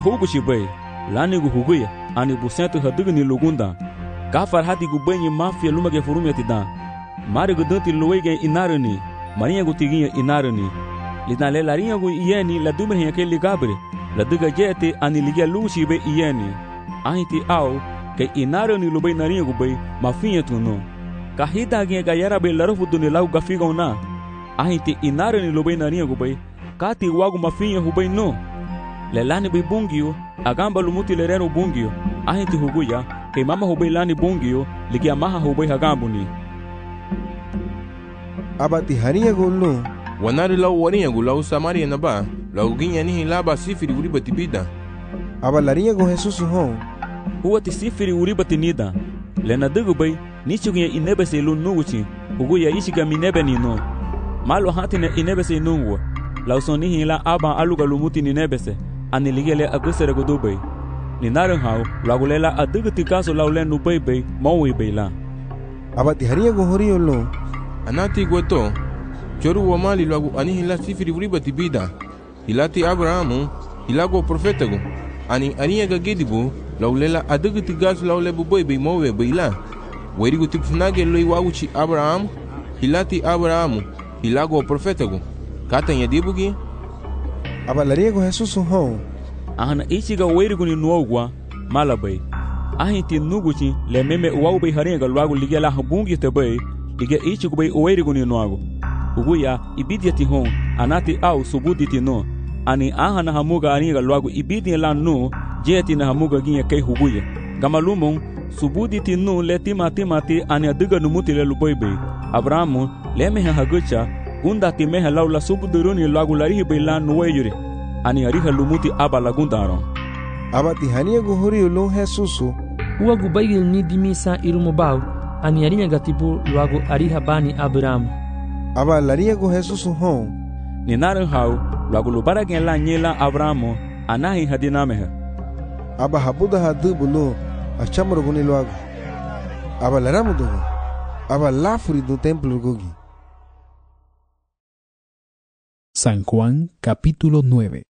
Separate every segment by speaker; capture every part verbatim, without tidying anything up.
Speaker 1: Hugo shibai, lani gu huguya, ani busento hadugu ni lugunda. Kafar hati gu banyi mafia luma ge furumia tidan. Mari gu danti luwege inarani, marinha gu tiginha inarani. Lidna le larinha gu ieni la dumre yake ligabre. La duga jete ani ligia lushi be ieni. Ahiti au, ke inarani lubai narinha gu bai, mafinha tu no. Kahita ginha gayara be larufu duni lau gafiga na. Ahiti inarani lubai narinha gu bai, kati wagu mafinha hubai no. Lelani bai bungio, agamba lumuti lerero bungio. Ahiti huguya, ke mama hubai lani bungio, ligia maha hubai hagambuni.
Speaker 2: Abati harinha gulu.
Speaker 3: Wanari lau warinha gu lau Samaria na ba, lau ginha nihi laba sifiri uriba tibida.
Speaker 2: Aba larinha gu Jesus hon.
Speaker 1: Huwa ti sifiri uriba tinida. Lena dugu bai, nichu ginha inebe se lu nuguchi, huguya ishiga minebe ni no. Malo hatine inebe se nungwa. Lau son nihi la aba aluga lumuti ninebe se, ani ligele agusere gu dubai. Ni narin hao, lagu lela adugu tikaso lau len nubai bai, maui bai la.
Speaker 2: Abati harinha gu hori olo.
Speaker 3: Anati gweto, choru wa mali lagu anihi la sifiri uriba tibida. Hilati Abrahamu, hilago profetago. Ani aniya gagidibu, lau lela adugu tigasu lau lebu bai bai mawe bai la. Werigu tikfunage loi wauchi Abrahamu, hilati Abrahamu, hilago profetago. Kata nyadibugi?
Speaker 2: Aba larinha gu Jesus hon.
Speaker 1: Ahana ichiga werigu ni nuogwa, malabai. Ahinti nuguchi le meme uau bai harinha ga luagu ligia la habungi te bai, ligia ichigu bai uwerigu ni nuagu. Uguya ibidiati hon, anati au subuditi no. Ani ahana hamuga arinha ga luagu ibidi la no, jeti na hamuga ginha kei huguya. Gamalumon, subuditi no le timati mati ani aduga numuti le lubai bai. Abrahamu, le meha hagucha, gunda ti meha laula subuduruni luagu larihi bai la nuweyuri. Ani ariha lumuti aba lagundaro.
Speaker 2: Abati harinha gu hori olo Jesus.
Speaker 4: Huwa gu bai ni dimisa irumobau, ani arinha gatibu luagu ariha bani Abrahamu.
Speaker 2: Aba larinha gu Jesus hon.
Speaker 1: Ni narin hao, luagu lubara gen la nyela Abrahamu, anahi hadinameha.
Speaker 2: Aba habuda hadubu lo, achamro guni luagu. Aba laramu dugu. Aba lafuri do templo gugi.
Speaker 5: San Juan capítulo nueve.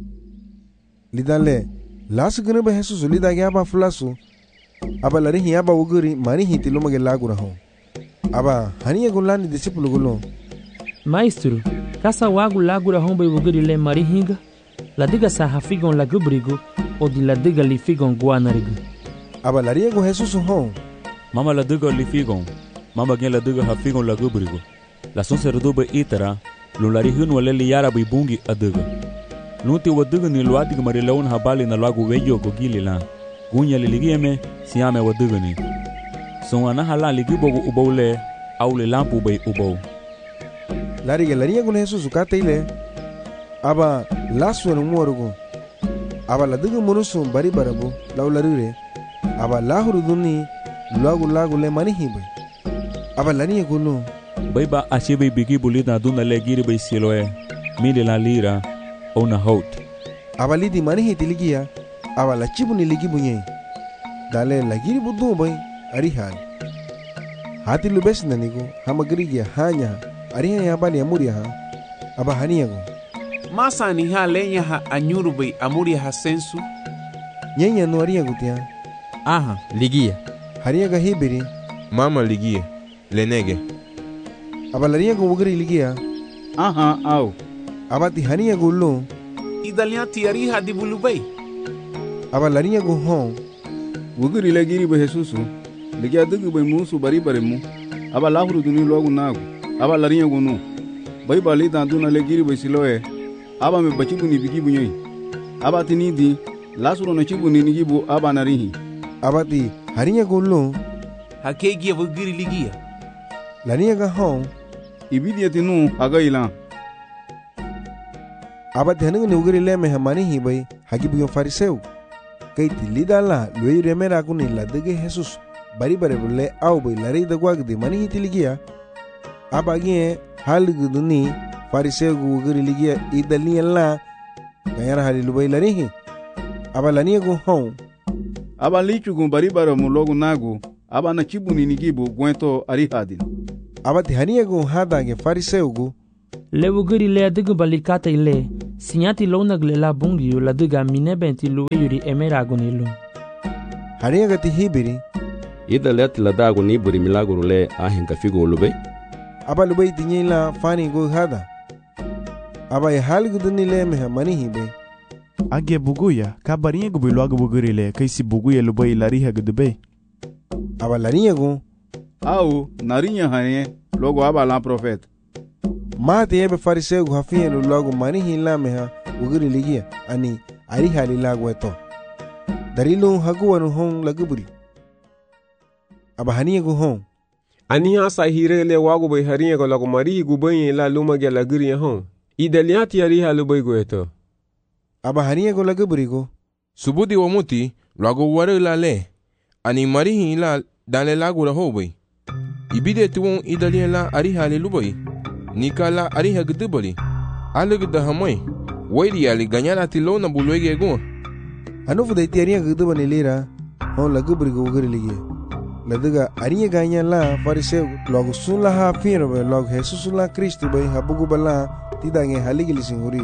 Speaker 2: Lidale, lasu gune ba Jesus lidage aba fulasu. Aba larihi aba uguri marihi tilumage lagura hon. Aba harinha gulani discípulo gulo.
Speaker 4: Maestro, kasa wagu lagura hon bai uguri le marihinga, ladiga sa hafigon lagubrigo, o di ladiga li figon guanarigo.
Speaker 2: Aba larinha gu Jesus hon.
Speaker 1: Mama ladiga li figon, mama gen ladiga hafigon lagubrigo. La son serduba itara, lularihin wale li yara bai bungi aduga. Nuti waduga ni luadig marilaun habali na lagu weyo gogili la. Gunya liligieme, siame waduga ni. Son anahala ligibogu ubaule, aule lampu bai ubau.
Speaker 2: Lariga larinha gu Jesus ukate ile. Aba lasu enu muarugo. Aba ladiga munusu bari barabu, lau larire. Aba lahuru duni, luagu lagu le manihi bai. Aba larinha gu lo.
Speaker 1: Bai ba ashe bai bigi bulida duna le giri bai siloe, mili la lira, o na hot.
Speaker 2: Aba lidi manihi tiligia, aba la chibu ni ligi bunye. Dale la giri budu bai, arihal. Hati lubes na nigo, hama girigia hanya, ariha ya bali amuria ha, aba hania go.
Speaker 6: Masa ni ha lenya ha anyuru bai amuria ha sensu?
Speaker 2: Nyenya no aria gutia.
Speaker 3: Aha, ligia.
Speaker 2: Haria ga hibiri.
Speaker 3: Mama ligia, lenege.
Speaker 2: Aba larinha gu uguri ligia.
Speaker 7: Aha, au.
Speaker 2: Abati harinha gu lo.
Speaker 6: Idalian tiariha di bulubai.
Speaker 2: Aba larinha gu hon.
Speaker 7: Uguri le giri ba Jesus. Ligia dugu bai musu bari bare mu. Aba lahuru duni logu nagu. Aba larinha gu no. Bai bali dan duna le giri bai siloe. Aba me bachibu ni bigibu nyoi. Aba tinidi lasuro no chibu ni nigibu aba narihi.
Speaker 2: Abati harinha gu lo.
Speaker 6: Hakegia uguri ligia.
Speaker 2: Larinha ga hon.
Speaker 7: Ibidi atinu agaila.
Speaker 2: Abati haninga ni uguri le me hamani hi bai hagibu yon fariseu. Kay tilida la luei remera kuni la dege Jesus bari bare bule au bai lari da gwag de mani hi tiligia. Aba gie haligu duni fariseu gu uguri ligia idaliya la gayara halilu bai lari hi. Aba lania gu hon.
Speaker 7: Aba lichu gu bari bare mu logu nagu. Aba na chibu ni nigibu gwento arihadin.
Speaker 2: Abati harinha gu hada ge fariseu gu.
Speaker 4: Le uguri le adigu balikata ile, Sinyati lona glela bungi la diga minebenti luwe yuri emerago nilu.
Speaker 2: Haria gati hibiri.
Speaker 8: Ida let la dago ni buri milagro le ahin ka figo lube.
Speaker 2: Aba lube tinye la fani go hada. Aba ya hal guduni le meha mani hibe.
Speaker 9: Age buguya ka barinye go bilago buguri le kaisi buguya lube lariha gudube.
Speaker 2: Aba larinya go.
Speaker 7: Au narinya hane logo aba la profeta.
Speaker 2: Mate yebe fariseu go hafie lo logo mani hila meha buguri ligia ani ariha lilago eto. Darilu hagu anu hong laguburi. Aba haniya go hong.
Speaker 10: Ani hasa hire le wago bai hariya go lago marihi go bai la luma ge laguri ya hong. Idaliati ariha lo bai go eto.
Speaker 2: Aba haniya go laguburi go.
Speaker 3: Subudi wa muti lago ware la le. Ani marihi la dale lago la ho bai. Ibide tuwon idalia la ariha le lubai. Nika la ariha gudubari. Ale guda hamai. Wairi ali ganyala tilo na bulwege go.
Speaker 2: Anufu da iti ariya gudubani lira. Hong laguburi go ugari ligia. Ladiga ariya ganya la fariseu logo sun la ha firo be logo Jesus la Kristo be habugu bala tidange haligi lisinguri.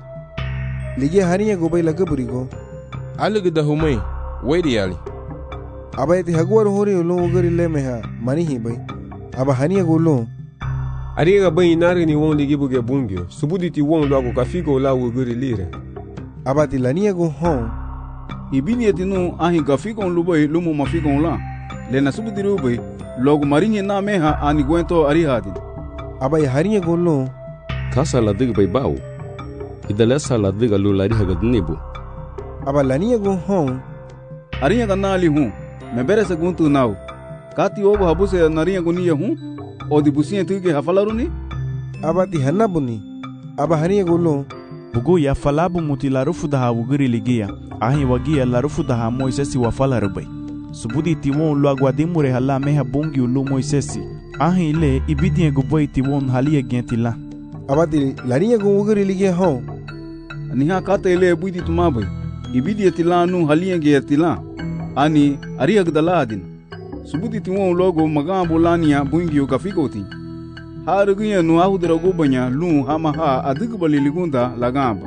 Speaker 2: Ligia hariya go be laguburi go.
Speaker 3: Alugu da humai. Wairi ali.
Speaker 2: Aba iti haguar hori ulung ugari le meha manihi be. Aba haniya go ulung.
Speaker 10: Ariya ga bai nari ni wong ligi buge bungyo. Subudi ti wong logo ka figo la ugari lire.
Speaker 2: Aba ti laniya go hong.
Speaker 7: Ibini etinu ahi ka figo lubai lumu ma figo la. Lena subudiri ube logo marinye na meha ani gwento arihadin.
Speaker 2: Aba ya harinya gollo.
Speaker 8: Kasa la diga bay bawo. Idale sa la diga lu la riha gadnibu.
Speaker 2: Aba laniya go hong.
Speaker 7: Arinya ganna ali hu. Me bere se guntu nau. Kati ogo habuse narinya guniya hu. Odi busiye tuge hafalaruni.
Speaker 2: Aba ti hanabuni. Aba harinya gollo.
Speaker 9: Bugu ya falabu mutilarufu daha uguri ligia. Ahi wagia larufu daha Moisesi wafalarubai. Subudi tiwon lo aguadimure hala meha bungi ulu Moisesi. Ahi ile ibidie guboi tiwon halia gentila.
Speaker 2: Abati larinya go ugari ligia hong.
Speaker 7: Niha kata ile buidi tumabai. Ibidie tila nu halia gentila. Ani ariya gdala adin. Subudi tiwon logo magambo lania bungi ukafigoti. Harugunya nu ahudra gubanya lu hama ha adigubali ligunda lagamba.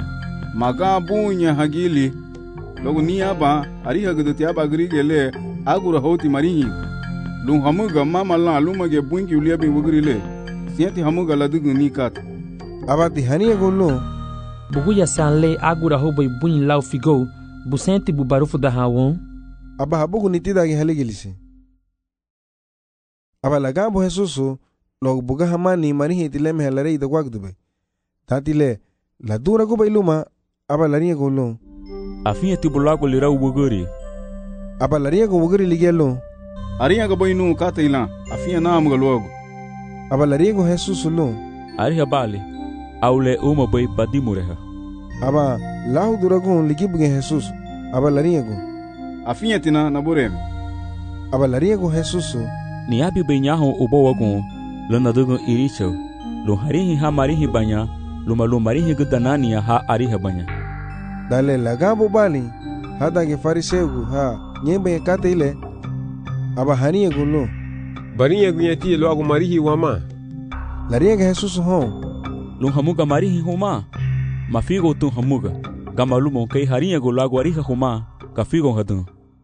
Speaker 7: Magambunya hagili. Logo ni aba ariha gudoti aba grigele agura hoti marihi lu hamuga mama la lumage bunki uliabi wugrile sienti hamuga la dugu ni kat
Speaker 2: abati haniya gollo
Speaker 4: buguya sanle agura hobai bun lau figo busenti bubarufu da hawon
Speaker 2: aba habugu nitida gi haligilisi aba lagambo Jesusu logo buga hamani marihi tileme halare ida gwagdube tatile la dura go bailuma aba lariya gollo
Speaker 1: Afinya ti bulago lira ubuguri.
Speaker 2: Aba lariya go ubuguri ligelo.
Speaker 7: Ariya go boinu kata ila. Afinya na amuga logo.
Speaker 2: Aba lariya go Jesus lo.
Speaker 1: Ariha bali. Aule uma boy badimureha.
Speaker 2: Aba lahu durago ligibuge Jesus. Aba lariya go.
Speaker 7: Afinya tina na burem.
Speaker 2: Aba lariya go Jesus.
Speaker 1: Ni abi benyaho ubo wagon. Lana dugo iricho. Lo harihi ha marihi banya. Luma lo marihi gudanania ha ariha banya. Dale
Speaker 2: lagambo bali hada ge fariseu ha nyembe kate ile aba haniya gollo
Speaker 10: bariya gunyati lo agu marihi wama
Speaker 2: lariya ge Jesus ho
Speaker 1: lu hamuga marihi homa mafigo tu hamuga gamalumo kai hariya gollo agu ariha homa kafigo hadun.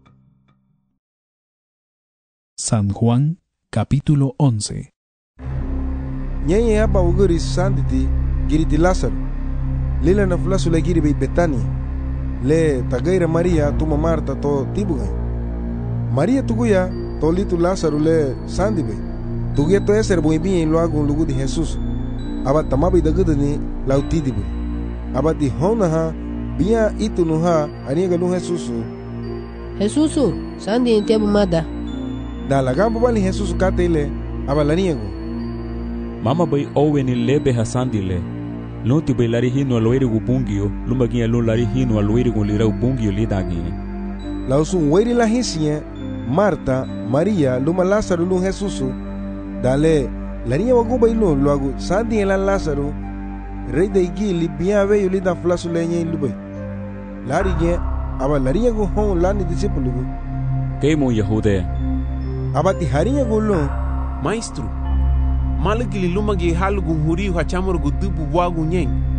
Speaker 5: San Juan capítulo once.
Speaker 2: Nyenye hapa uguri sanditi giriti Lázaro. Lila na fulasu le giri bei Betania. Le tagaira Maria tuma Marta to tibuga. Maria tuguya to litu Lázaro le sandibe. Tuguya to eser boibi en lo agun lugu di Jesus. Aba tamabi dagudani lautidibu. Aba di hona ha bia itu nuha aniga nu Jesus.
Speaker 11: Jesus sandi entiabu mada.
Speaker 2: Da lagambo bali Jesus katele aba laniego.
Speaker 1: Mama bai oweni lebe hasandile. Lonti bai lari hino aloiri gu bungio, lumaginha lo lari hino aloiri gu lira u bungio lidagi.
Speaker 2: Lausun weiri la hisie, Marta, Maria, luma Lázaro lu Jesus. Dale, larinha wagu bai lu logo sandi ela Lázaro. Rei da igi li bia veio li da flasu lenha in lubai. Lari ge aba larinha gu hon lani discípulo gu.
Speaker 1: Keimo Yahude.
Speaker 2: Aba ti harinha gu lu.
Speaker 6: Maestro. Malagili lumagi halugu huri hachamur gudubu wagu nyeng.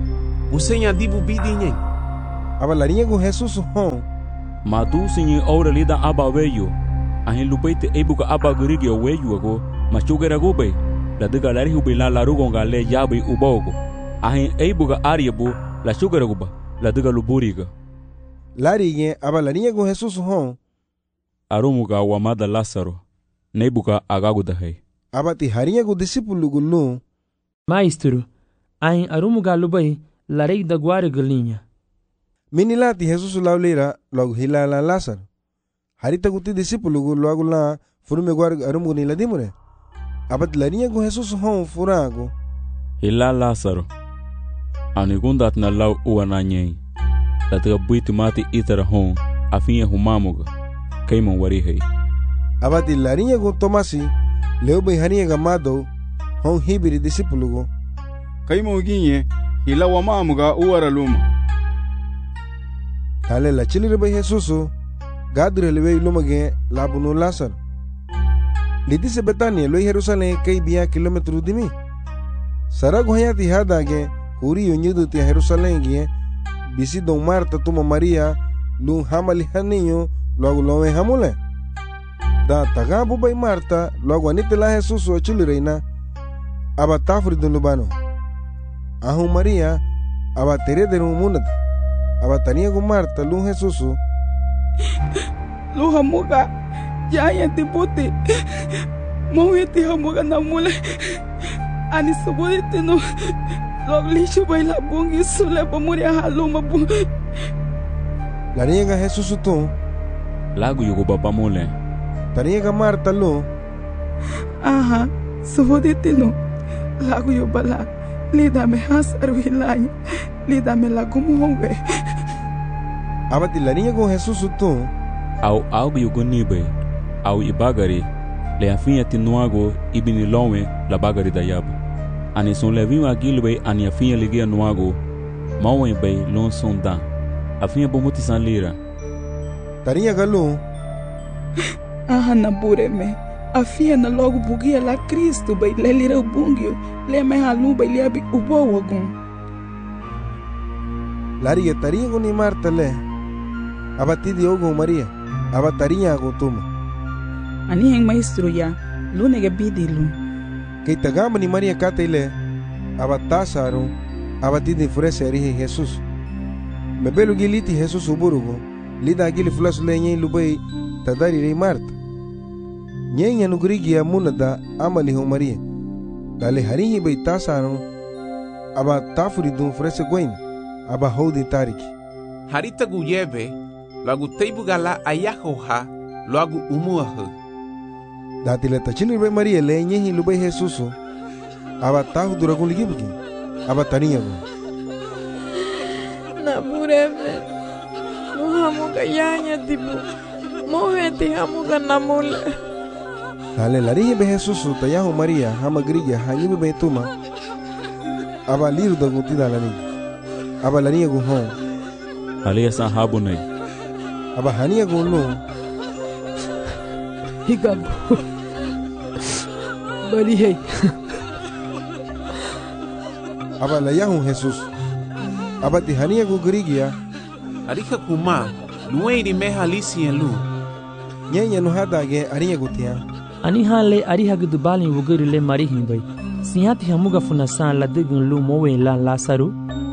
Speaker 6: Usenya dibu bidi nyen.
Speaker 2: Aba larinha com Jesus hon.
Speaker 1: Madu sinye ora lida aba weyo. Ahin lupaite ebuka aba gerige weyo go. Machugera gobe. La diga lari hube la larugonga le yabe ubogo. Ahin ebuka ariebu la chugera goba. La diga luburiga.
Speaker 2: Larinha aba larinha com Jesus hon.
Speaker 1: Arumuga wamada Lázaro. Nebuka agaguda hai.
Speaker 2: Aba ti harinha com discípulo gulu.
Speaker 4: Maestro, ahin arumuga lubai larei da guare galinha.
Speaker 2: Minilati Jesus laulera logo hilala Lázaro. Harita guti discípulo gu logo lá furume guar arumu ni ladimure. Abat larinha com Jesus hon furago.
Speaker 1: Hila Lázaro. Anigundat na lau uananyei. Latiga buiti mati itara hon afinha humamuga. Kaimon warihei.
Speaker 2: Abat larinha com Tomasi leu bem harinha gamado hon hibiri discípulo gu.
Speaker 7: Kaimon ginye hila wamamuga uara luma.
Speaker 2: Tale la chilire be Jesusu gadre lewe lumage labuno Lázaro. Lidise Betania lo Jerusalem kay biya kilometro dimi. Sara gohayati hadage huri yonyidu ti Jerusalem gie bisi don Marta tuma Maria lun hamali haninyo logo lowe hamule. Da tagabu bay Marta logo anite la Jesusu chilire na aba tafri dun lubano. Ahu Maria aba tere de rumunat. Aba tania com Marta lun Jesusu.
Speaker 12: Lu hamuga jaya tiputi. Mau eti hamuga namule. Ani subudi tino. Log lishu baila bungi sule pamuri haluma bung.
Speaker 2: Larinha com Jesusu tu.
Speaker 1: Lagu yugo baba mole.
Speaker 2: Tania com Marta lu.
Speaker 12: Aha, subudi tino. Lagu yubala. Lida me hasaru hilanya. Lida me lagu muwe.
Speaker 2: Abati larinha com Jesus tu.
Speaker 1: Au algo yugo nibe. Au ibagari. Le afinha tinuago ibini lowe la bagari da yaba. Ani son levinho agilbe ani afinha ligia nuago. Mauen bay lon sonda. Afinha bomuti san lira.
Speaker 2: Tarinha galu.
Speaker 12: Aha na bureme. Afinha na logo bugia la Cristo bay le lira bungio. Le me halu bay liabi ubo wagun.
Speaker 2: Laria tarinha com ni Marta le. Abati Diogo Maria. Abatarinha com tuma.
Speaker 12: Ani heng maestro ya. Lu nega bidi lu.
Speaker 2: Kay tagama ni Maria kataile. Abatasaru. Abati de frese arihe Jesus. Mebelu giliti Jesus uburugo. Lida gili flas le nyen lubay tadari rei Marta. Nyen ya nugrigi ya munada amali ho Maria. Dale harihi bay tasaru. Aba tafuri dun frese gwain. Aba hodi tariki.
Speaker 6: Harita guyebe. Lagu teibu gala ayahoha. Lagu umuahe.
Speaker 2: Dati le tachini bay Maria le nyen hi lubay Jesusu. Aba tahu duragun ligibuki. Aba tarinha go.
Speaker 13: Na bureme. Muhamuga yanya tibu. Moheti hamuga namule.
Speaker 2: Dale larihi be Jesusu tayahu Maria hamagriya hanyibu be tuma. Aba liru da gutida lani. Aba laniya go hon.
Speaker 1: Alia san habunai.
Speaker 2: Aba haniya go no.
Speaker 4: Higabu. Bali hey.
Speaker 2: Aba layahu Jesus. Aba ti haniya go grigia.
Speaker 6: Arika kuma. Lueiri meha lisi en lu.
Speaker 2: Nyenya no hadage ariya gutia.
Speaker 4: Ani hale ariha gudubali wugiri le marihin bay. Sihati hamuga funasan la digun lu mowe la Lázaro.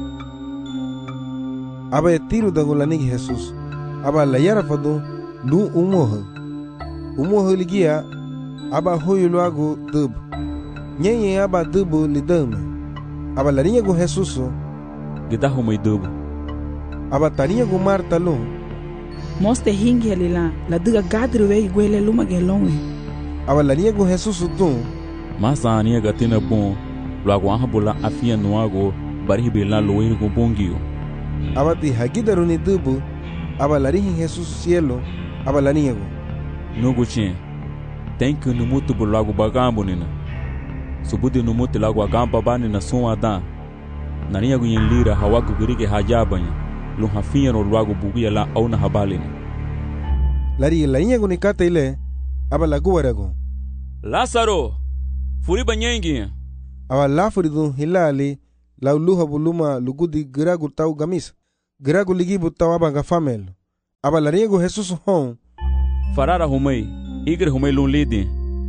Speaker 2: Aba etiru da golanig Jesus. Aba layara fadu lu umoho. Umoho ligia aba hoyo luago dub. Nyenye aba dubu lidame. Aba larinha go Jesus.
Speaker 1: Gidaho mai dubu.
Speaker 2: Aba tarinha go Marta lu.
Speaker 12: Moste hingi alila la diga gadri we gwele luma gelonwe.
Speaker 2: Aba larinha go Jesus tu.
Speaker 1: Masa ania gatina bom. Luago ahabula afia nuago baribe la loeiro go bongio.
Speaker 2: Aba ti hagidaru ni dubu. Aba larinha Jesus cielo. Aba larinha go.
Speaker 1: Nugu chen. Tem que no mutu bu lago bagambo nina. Subudi no mutu lago agamba bani na som adan. Narinha go yen lira hawagu gurige hajabanya. Lu hafinha no lago bugia la au na habalina.
Speaker 2: Lari larinha go ni kata ile. Aba lagu warago.
Speaker 1: Lázaro. Furi banyengi.
Speaker 2: Aba lafuri dun hilali lau luha buluma lugudi geragu tau gamis. Geragu ligibu tau aba gafamelo. Aba lariego Jesus hon.
Speaker 1: Farara humei, igre humei lun lidi.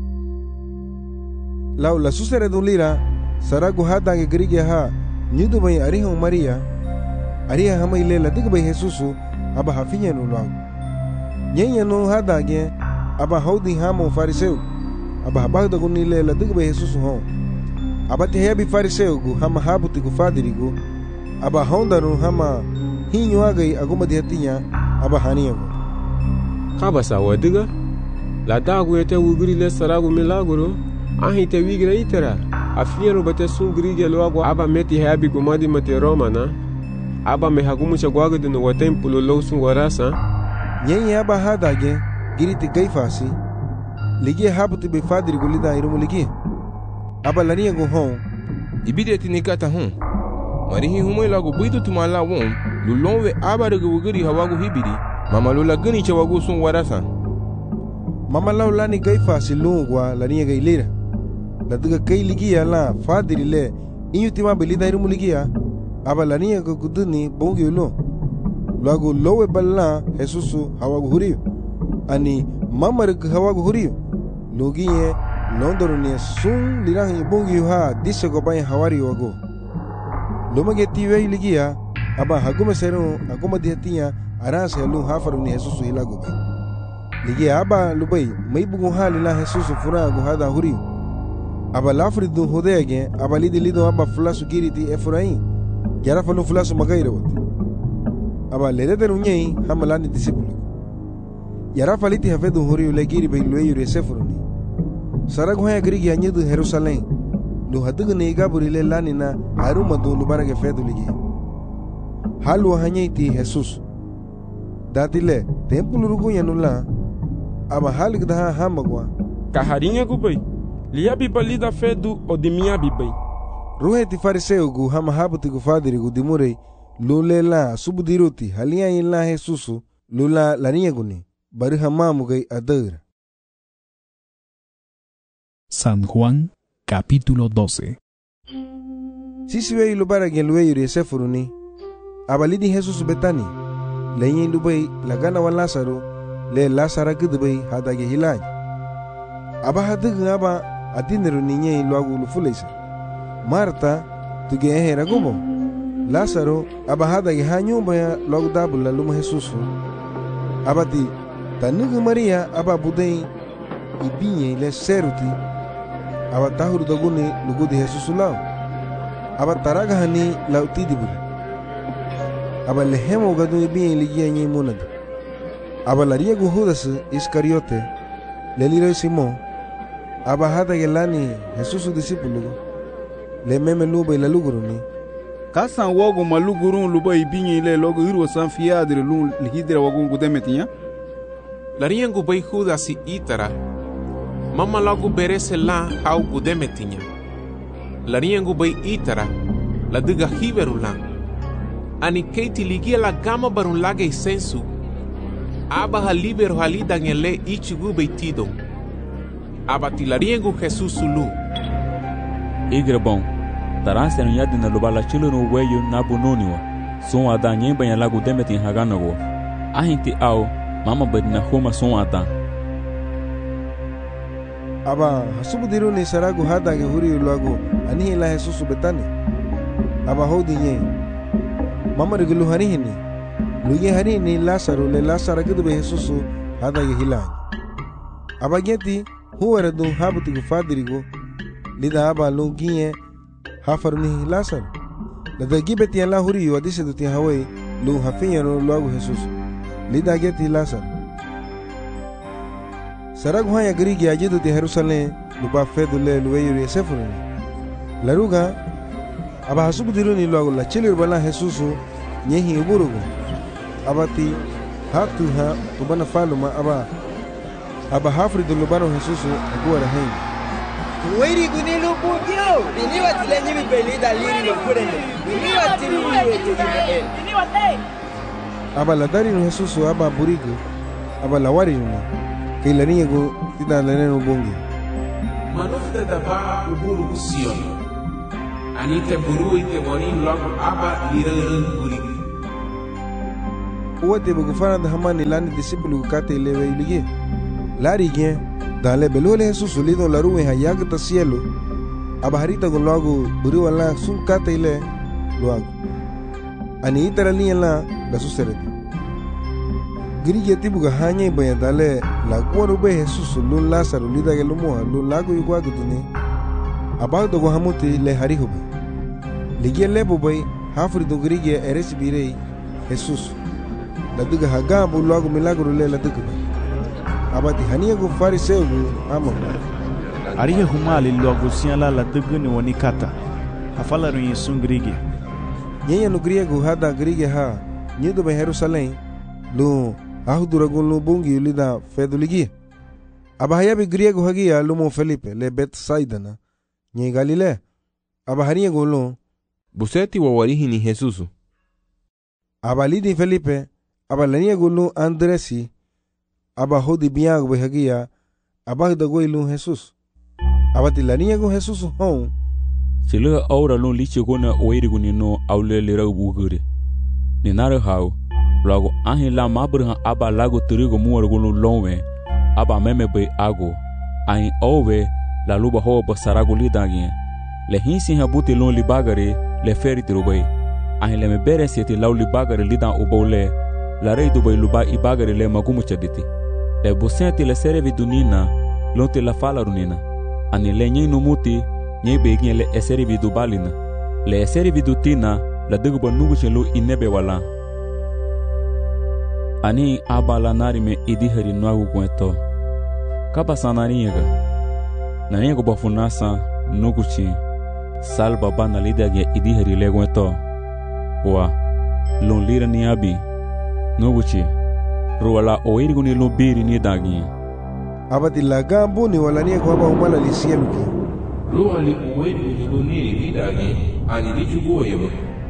Speaker 2: Lau la susere dun lira, saragu hadange gerige ha, nyudu bai arihon Maria, ariha hamai lela diga bai Jesusu, aba hafinya no lau. Nyenya no hadange, aba haudi hamo fariseu, aba habagda guni lela diga bai Jesusu hon. Aba te hebi fariseu gu hama habuti gu fadirigu, aba honda no hama hinyo agai aguma dihatinya, aba haniyagu.
Speaker 10: Kaba sawa diga, la dagu ete wuguri le saragu milaguro, ahi te wigra itera, afiero bate sungri ge loago aba meti hebi gumadi mate romana, aba me hagumu chagwaga de no templo lo sun warasa.
Speaker 2: Nyenye aba hadage, giriti gaifasi, ligi habuti be fadirigu lida irumu ligi. Aba lania go hon,
Speaker 3: ibide tinikata hon. Marihi humoi lagu buidu tumala won, lulonwe aba de wuguri hawagu hibidi. Mama lula gani chawagu sun warasa.
Speaker 2: Mama lau lani gaifa si lungwa lani gai lira. La duga kai ligia la fadiri le inyutima belida irumu ligia. Aba lani ga guduni bongi ulo. Lagu lowe balla Jesusu hawagu huriyo. Ani mama rig hawagu huriyo. Lugie londoro ni sun lirahi bongi ha disse go bay hawari wago. Lomage tiwe ligia aba haguma sero aguma diatinya arasa lu hafaru ni Jesusu hilago bay. Ligi aba lubai mai bugu hali la Jesusu fura go hada huri. Aba lafri du hodege aba lidi lido aba flasu giriti Efraim. Yara falu flasu magaira wat. Aba ledete runyei hamalani disipulu. Yara faliti hafedu huri le giri bay lueyu resefuruni. Saragu haya grigi anyedu Jerusalem. Lu hadugu ne igaburi le lanina haruma du lubarage fedu ligi. Halu hanyeiti Jesus. Datile templo rugunya nula aba halik daha hamagwa
Speaker 10: kaharinha gubai liya bibali da fedu odimia bibai
Speaker 2: ruhe ti fariseu gu hama habuti gu fadiri gu dimurei lulela subudiruti halia illa Jesusu lula lania guni bari hamamu gai adara.
Speaker 5: San Juan capítulo doce.
Speaker 2: Sisi wei lubara gen lueyu sefuruni abalidi Jesus betani lenye lubai lagana wa Lazaro le Lazara gudbai hadage hilaj aba hadig aba adinero ninye luagu lufulesa Marta tuge ehera gubo Lazaro aba hadage hanyumba ya luagu dabula luma Jesusu abati tanugu Maria aba budei ibinye le seruti aba tahuru daguni lugudi Jesusu lao aba taraga hani lauti dibula aba lehemo gadu ibinye ligia nye munad aba laria gu Judas Iscariote le liro Simon aba hada gelani Jesusu discípulo le meme luba ila luguruni
Speaker 7: kasan wogo malugurun luba ibinye ile logo irwo san fiadre lun lihidra wogo gudemetinya
Speaker 6: laria gu bai Judas itara mama logo berese la hau gudemetinya laria gu bai itara la diga hiberulan ani keiti ligia la gama barun lage sensu aba ha libero halida ngele ichigu beitido aba tilariengu Jesus lu
Speaker 1: igre bom taranse no yadi na lubala chilo no weyo na bunoniwa son ada nyemba ya lagu demetin haganago ahinti au mama badina homa son ada
Speaker 2: aba hasubudiru ni saragu hada ge huri lagu ani la Jesus betani aba hodi nye mama regulu hani hini luye hani ni Lazaro le Lazaro gdu be Jesus hada ge hilani aba geti huwa du habuti gu fadirigo lida aba lungiye hafarni Lazaro la de gibeti la huri yo dise du ti hawai lu hafinya no lagu Jesus lida geti Lazaro saragu haya grigi ajidu ti Jerusalem luba fedu le lueyu sefurni laruga aba hasubudiru ni lagu la chilir bala Jesus nyehi uburugo abati hatu ha tubana faluma aba aba hafri do lubano Jesus agora hen
Speaker 14: weri gunilo bugyo bini watilenyi bibelida liri lo kurende bini watiri wete bini wate
Speaker 2: aba la dari no Jesus aba burigo aba la wari no kailani go tida lene no bongi
Speaker 6: manufta da ba uburu kusion Anite buru ite warin logo aba lira buri.
Speaker 2: Uwate bugu faranda hamani lani disipulu kate lewe ilige. Lari gen dale belole Jesus solido la ruwe hayag ta cielo. Aba harita gun logo buru wala sun kate ile logo. Ani itara liya la la suserete. Girige tibuga hanya baya dale la kuwaru be Jesus lun Lazaro lida ke lumoa lun lago yugwa gudune. Aba dogo hamuti le harihobe. Ligie lebo bay hafri do girige eresi birei Jesus. La diga hagambu logo milagro le la diga. Abati hania go fariseu amo.
Speaker 9: Arihe humali logo siala la diga ni wanikata. Hafala rin sun grige.
Speaker 2: Nyenya no griego hada grige ha. Nyedo be Jerusalém. Lu ahudura gun lu bungi lida feduligi. Abahaya be griego hagia lumo Felipe le Betsaida na. Nye Galilea. Abahania go lu
Speaker 3: Buseti wa warihi ni Jesusu.
Speaker 2: Abalidi Felipe. Abalania gulu Andresi. Aba hodi biang behagia. Aba dago ilu Jesus. Abati lania go Jesus hon.
Speaker 1: Sila aura lon lichi gona oiri guni no aule lera ubugure. Ni nare hau. Lago ahi la mabrha aba lago turigo muar gulu lonwe. Aba meme be ago. Ahi ove la luba ho basarago lidagien. Le hinsi habuti lon libagare le feri tirubai. Ahi le me bere sieti lau libagare lidan ubole. La rei dubai luba ibagare le magumu chaditi. Le busenti le serevi dunina, lonte la fala runina. Ani le nyei numuti, nyei begin le eserevi dubalina. Le eserevi dutina, la duguba nugu chelu inebe wala. Ani abala narime idihari nuagu kweto. Kaba sanariega. Naniego bafunasa nugu chi. Salba bana lidage idihari le kweto. Wa, lon lira ni abi. Noguchi, ruala oirigu ni lubiri ni dagi.
Speaker 2: Abati lagambu ni walania kwa haba umala lisieluki.
Speaker 3: Ruali oirigu ni luniri ni dagi, ani di chugo yebo.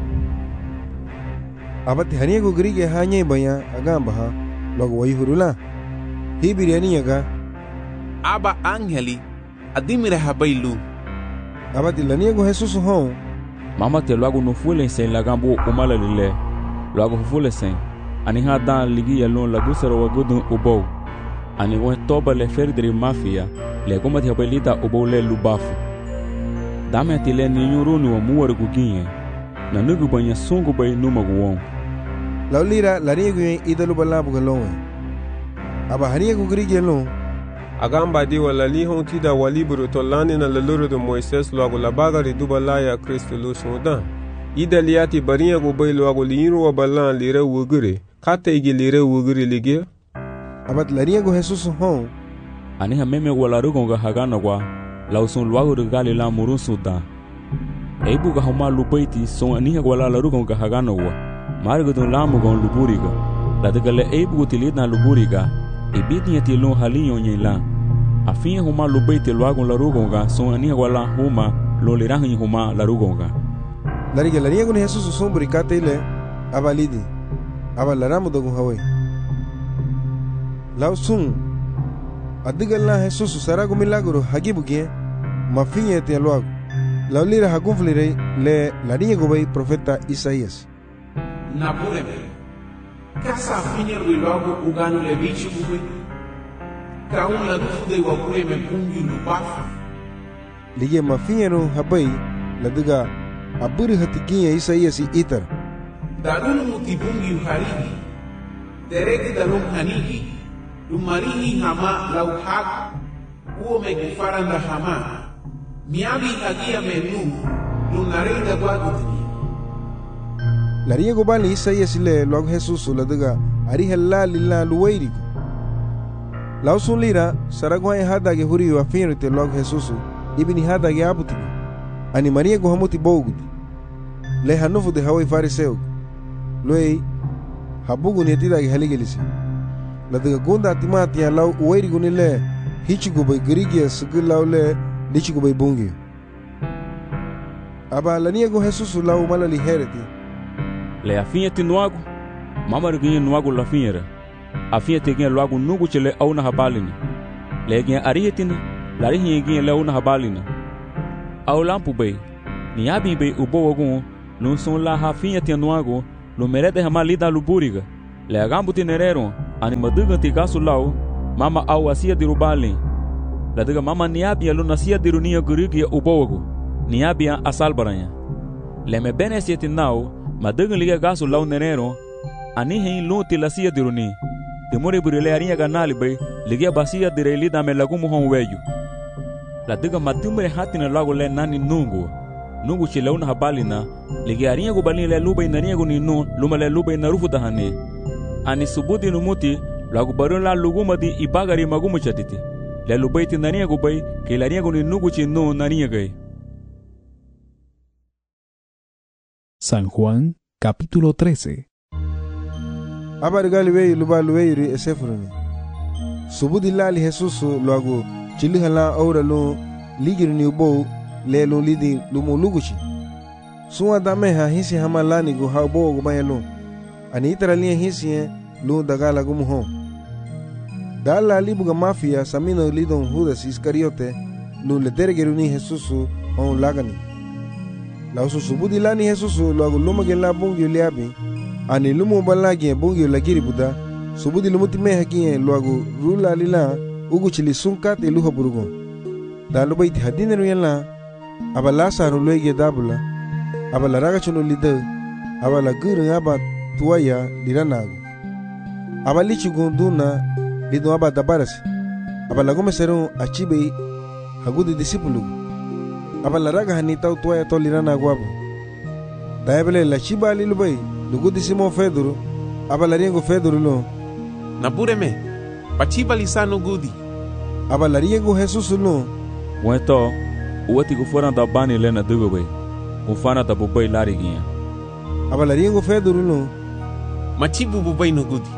Speaker 2: Abati haniego grige hanya baya agamba ha, logo waihurula. Hibiri aniaga.
Speaker 6: Aba angeli, adimire habailu.
Speaker 2: Abati laniego Jesus hon.
Speaker 1: Mama te logo no fule sen lagambu umala lile. Logo fule sen. Ani hada ligi yalon la gusaro wa gudun ubou. Ani wa toba le ferdri mafia le goma de belita ubou le lubafu. Dame tile ni nyurunu wa muwar guginye. Na nugu banya sungu bay numa guwon.
Speaker 2: Laulira la riegu idalu balabu galon. Aba haniegu grigi yalon.
Speaker 10: Agamba di wala li hon tida waliburu tolani na leluru de Moises logo la bagari dubalaya Kristo lu sudan. Ida liati barinha go bay logo liiro wa balan lira wugure. Kata igi lira wugure ligia.
Speaker 2: Abat laria go Jesus hon.
Speaker 1: Ani ha meme wala rugonga hagana wa. Lausun luago de gali la murun sudan. Eibu ga homa lupaiti son ani ha wala la rugonga hagana wa. Margo don lamu gon luburiga. La de gale eibu go tilidna luburiga. Ibiti yati lon halinyo nyela. Afinha homa lupaiti luago la rugonga son ani ha wala homa lo lirahi homa la rugonga.
Speaker 2: Lariga laria go Jesus sombri kata ile abalidi. Aba laramu dogun hawe. Lausun adigala Jesus sarago milagro hagibugie mafinye te luago. Laulira hagunflire le laria go bay profeta Isaías.
Speaker 6: Napureme. Kasa finye luago uganu le bichi bube. Kaun la dufude wa kureme pungi lubafu.
Speaker 2: Lige mafinye no habay la diga aburi hatigiye Isaías itar.
Speaker 6: Darunu mutibungi uharigi. Deregi dalum hanigi. Lumarihi hama lauhag. Uo megufaranda hama. Miabi hagia menu. Lunarenda guagutini.
Speaker 2: La riego bali Isaías le logo Jesus la diga ari hella lilla luwairigo. Lausun lira saragwa hada ge huri wa finrite logo Jesus ibni hada ge abuti. Ani Maria go hamuti bogudi. Le hanufu de hawai fariseu. Loei habugu ni tida ge haligelisi. La diga gunda timati ya lau uwairigo ni le hichigo bay grigia sigilau le lichigo bay bungi. Aba la niego Jesus lau malali hereti.
Speaker 1: Le afinha te nuago, mama reginha nuago la finha. Afinha te ginha luago nugu chele au na habalina. Le ginha arihetina, la rihinha ginha le au na habalina. Au lampu bay, Ni abi be ubowagun, lun son la hafinha tianuago, lu merete hama lida luburiga. Le agambu tinerero, ani maduga tigasu lau, mama au asia dirubali. La diga mama ni abi lu nasia dirunia gurigia ubowago, ni abi asalbaranya. Le me bene sieti nau, maduga liga gasu lau nerero, ani hein lu tilasia diruni. Timuri burile arinha ganali bay, ligia basia direli da me lagumu hon weju. La diga matumre hatina lago le nani nungu. Nungu chileuna habalina, ligia arinha gubalini le lubay narinha guninu, luma le lubay narufu dahane. Ani subudi numuti, lagu barun la luguma di ibagari magumu chatiti. Le lubay ti narinha gubay, ke la arinha guninu guchinu narinha gay.
Speaker 5: San Juan, capítulo trece.
Speaker 2: Abargali wey luba luweyri esefuruni. Subudi lali Jesusu luagu chilihala aura lu ligiri ni ubo le lu lidi lumu luguchi. Suwa dameha hisi hama lani gu ha ubo gu bayelu. Ani itara liya hisi lu dagala gu muho. Dala libuga mafia samino lidon Judas Iscariote lu le deregeru ni Jesusu on lagani. La usu subudi lani Jesusu luagu lumage la bungi liabi. Ani lumu balagi bungi lagiri buda subudi lumuti meha kiye luagu rula lila ugu chili sunkat eluha burugo dalu baiti hadine ruyala abala saru luege dabula abala raga chunu lida abala guru aba tuaya liranagu abali chugunduna lido aba dabarasi abala gome seru achibe hagudi disipulu abala raga hanita tuaya to liranagu abu daebele la chiba lilubai Lugudi Simon Fedoro, abalariengo Fedoro lo.
Speaker 6: Nabureme, pachiba lisano gudi.
Speaker 2: Abalariengo Jesus lo.
Speaker 1: Wento, uati gufana da bani lena dugobe. Ufana da bubai lariginha.
Speaker 2: Abalariengo Fedoro lo.
Speaker 6: Machibu bubai no gudi.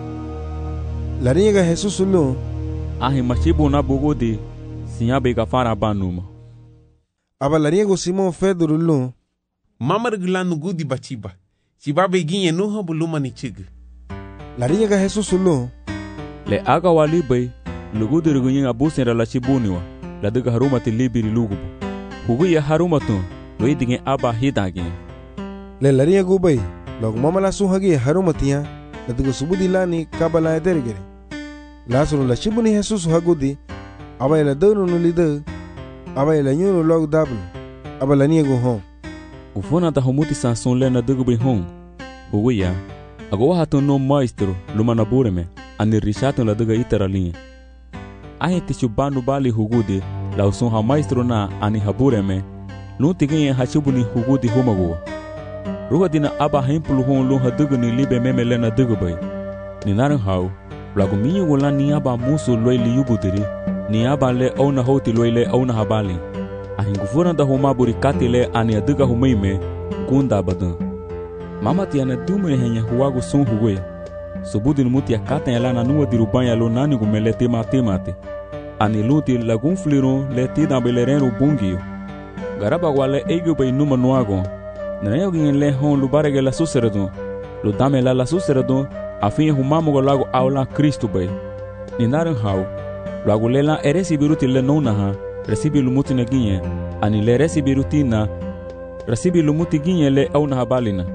Speaker 2: Larienga Jesus lo.
Speaker 1: Ahi machibu na bugudi, sinyabe gafana banuma.
Speaker 2: Abalariengo Simon Fedoro lo.
Speaker 6: Mamar gulano gudi bachiba. Chibabe ginye nuha buluma ni chig.
Speaker 2: Larinya ga Jesus lo.
Speaker 1: Le aga wali bay, lugudu rugunyin abusen la chibuniwa, la diga haruma ti libiri lugubu. Hugu ya haruma tu, lo idigin aba hidagin.
Speaker 2: Le larinya gu bay, log mama la suhagi haruma tiya, la diga subudi lani kabala edergere. La sunu la chibuni Jesus hagudi, aba la donu no lida, aba la nyunu log dablu, aba la niego home.
Speaker 1: Ufona ta humuti sanson lena dugubi hong. Huguya, agowa hatu no maestro, luma na bureme, ani rishato la duga itara linha. Ahe tichubanu bali hugudi, la uson ha maestro na ani habureme, nuti genye hachibuni hugudi humagowa. Ruha dina aba hempulu hong lu hadugu ni libe meme lena dugubai. Ni naran hau, lagu minyo gola ni aba musu loy li yubudiri, ni aba le au na hoti loy le au na habali. Ahingufuna da huma burikati le ani aduga humeime gunda badan. Mama tiana dumre henya huagu sun huwe. Subudi numuti akata yala na nuwa dirubanya lo nani gumele tema temate. Ani luti lagun fliro le tida belerenu bungio. Garaba wale ego bay numa nuago. Nayo gin le hon lubarege la suseredon. Lu dame la la suseredon afin humamu go lago aula Cristo bay. Ni naran hau. Lagu lela eresi biruti le nonaha. Recibi lumuti na ginye, ani le recibi rutina, recibi lumuti ginye le au na habalina.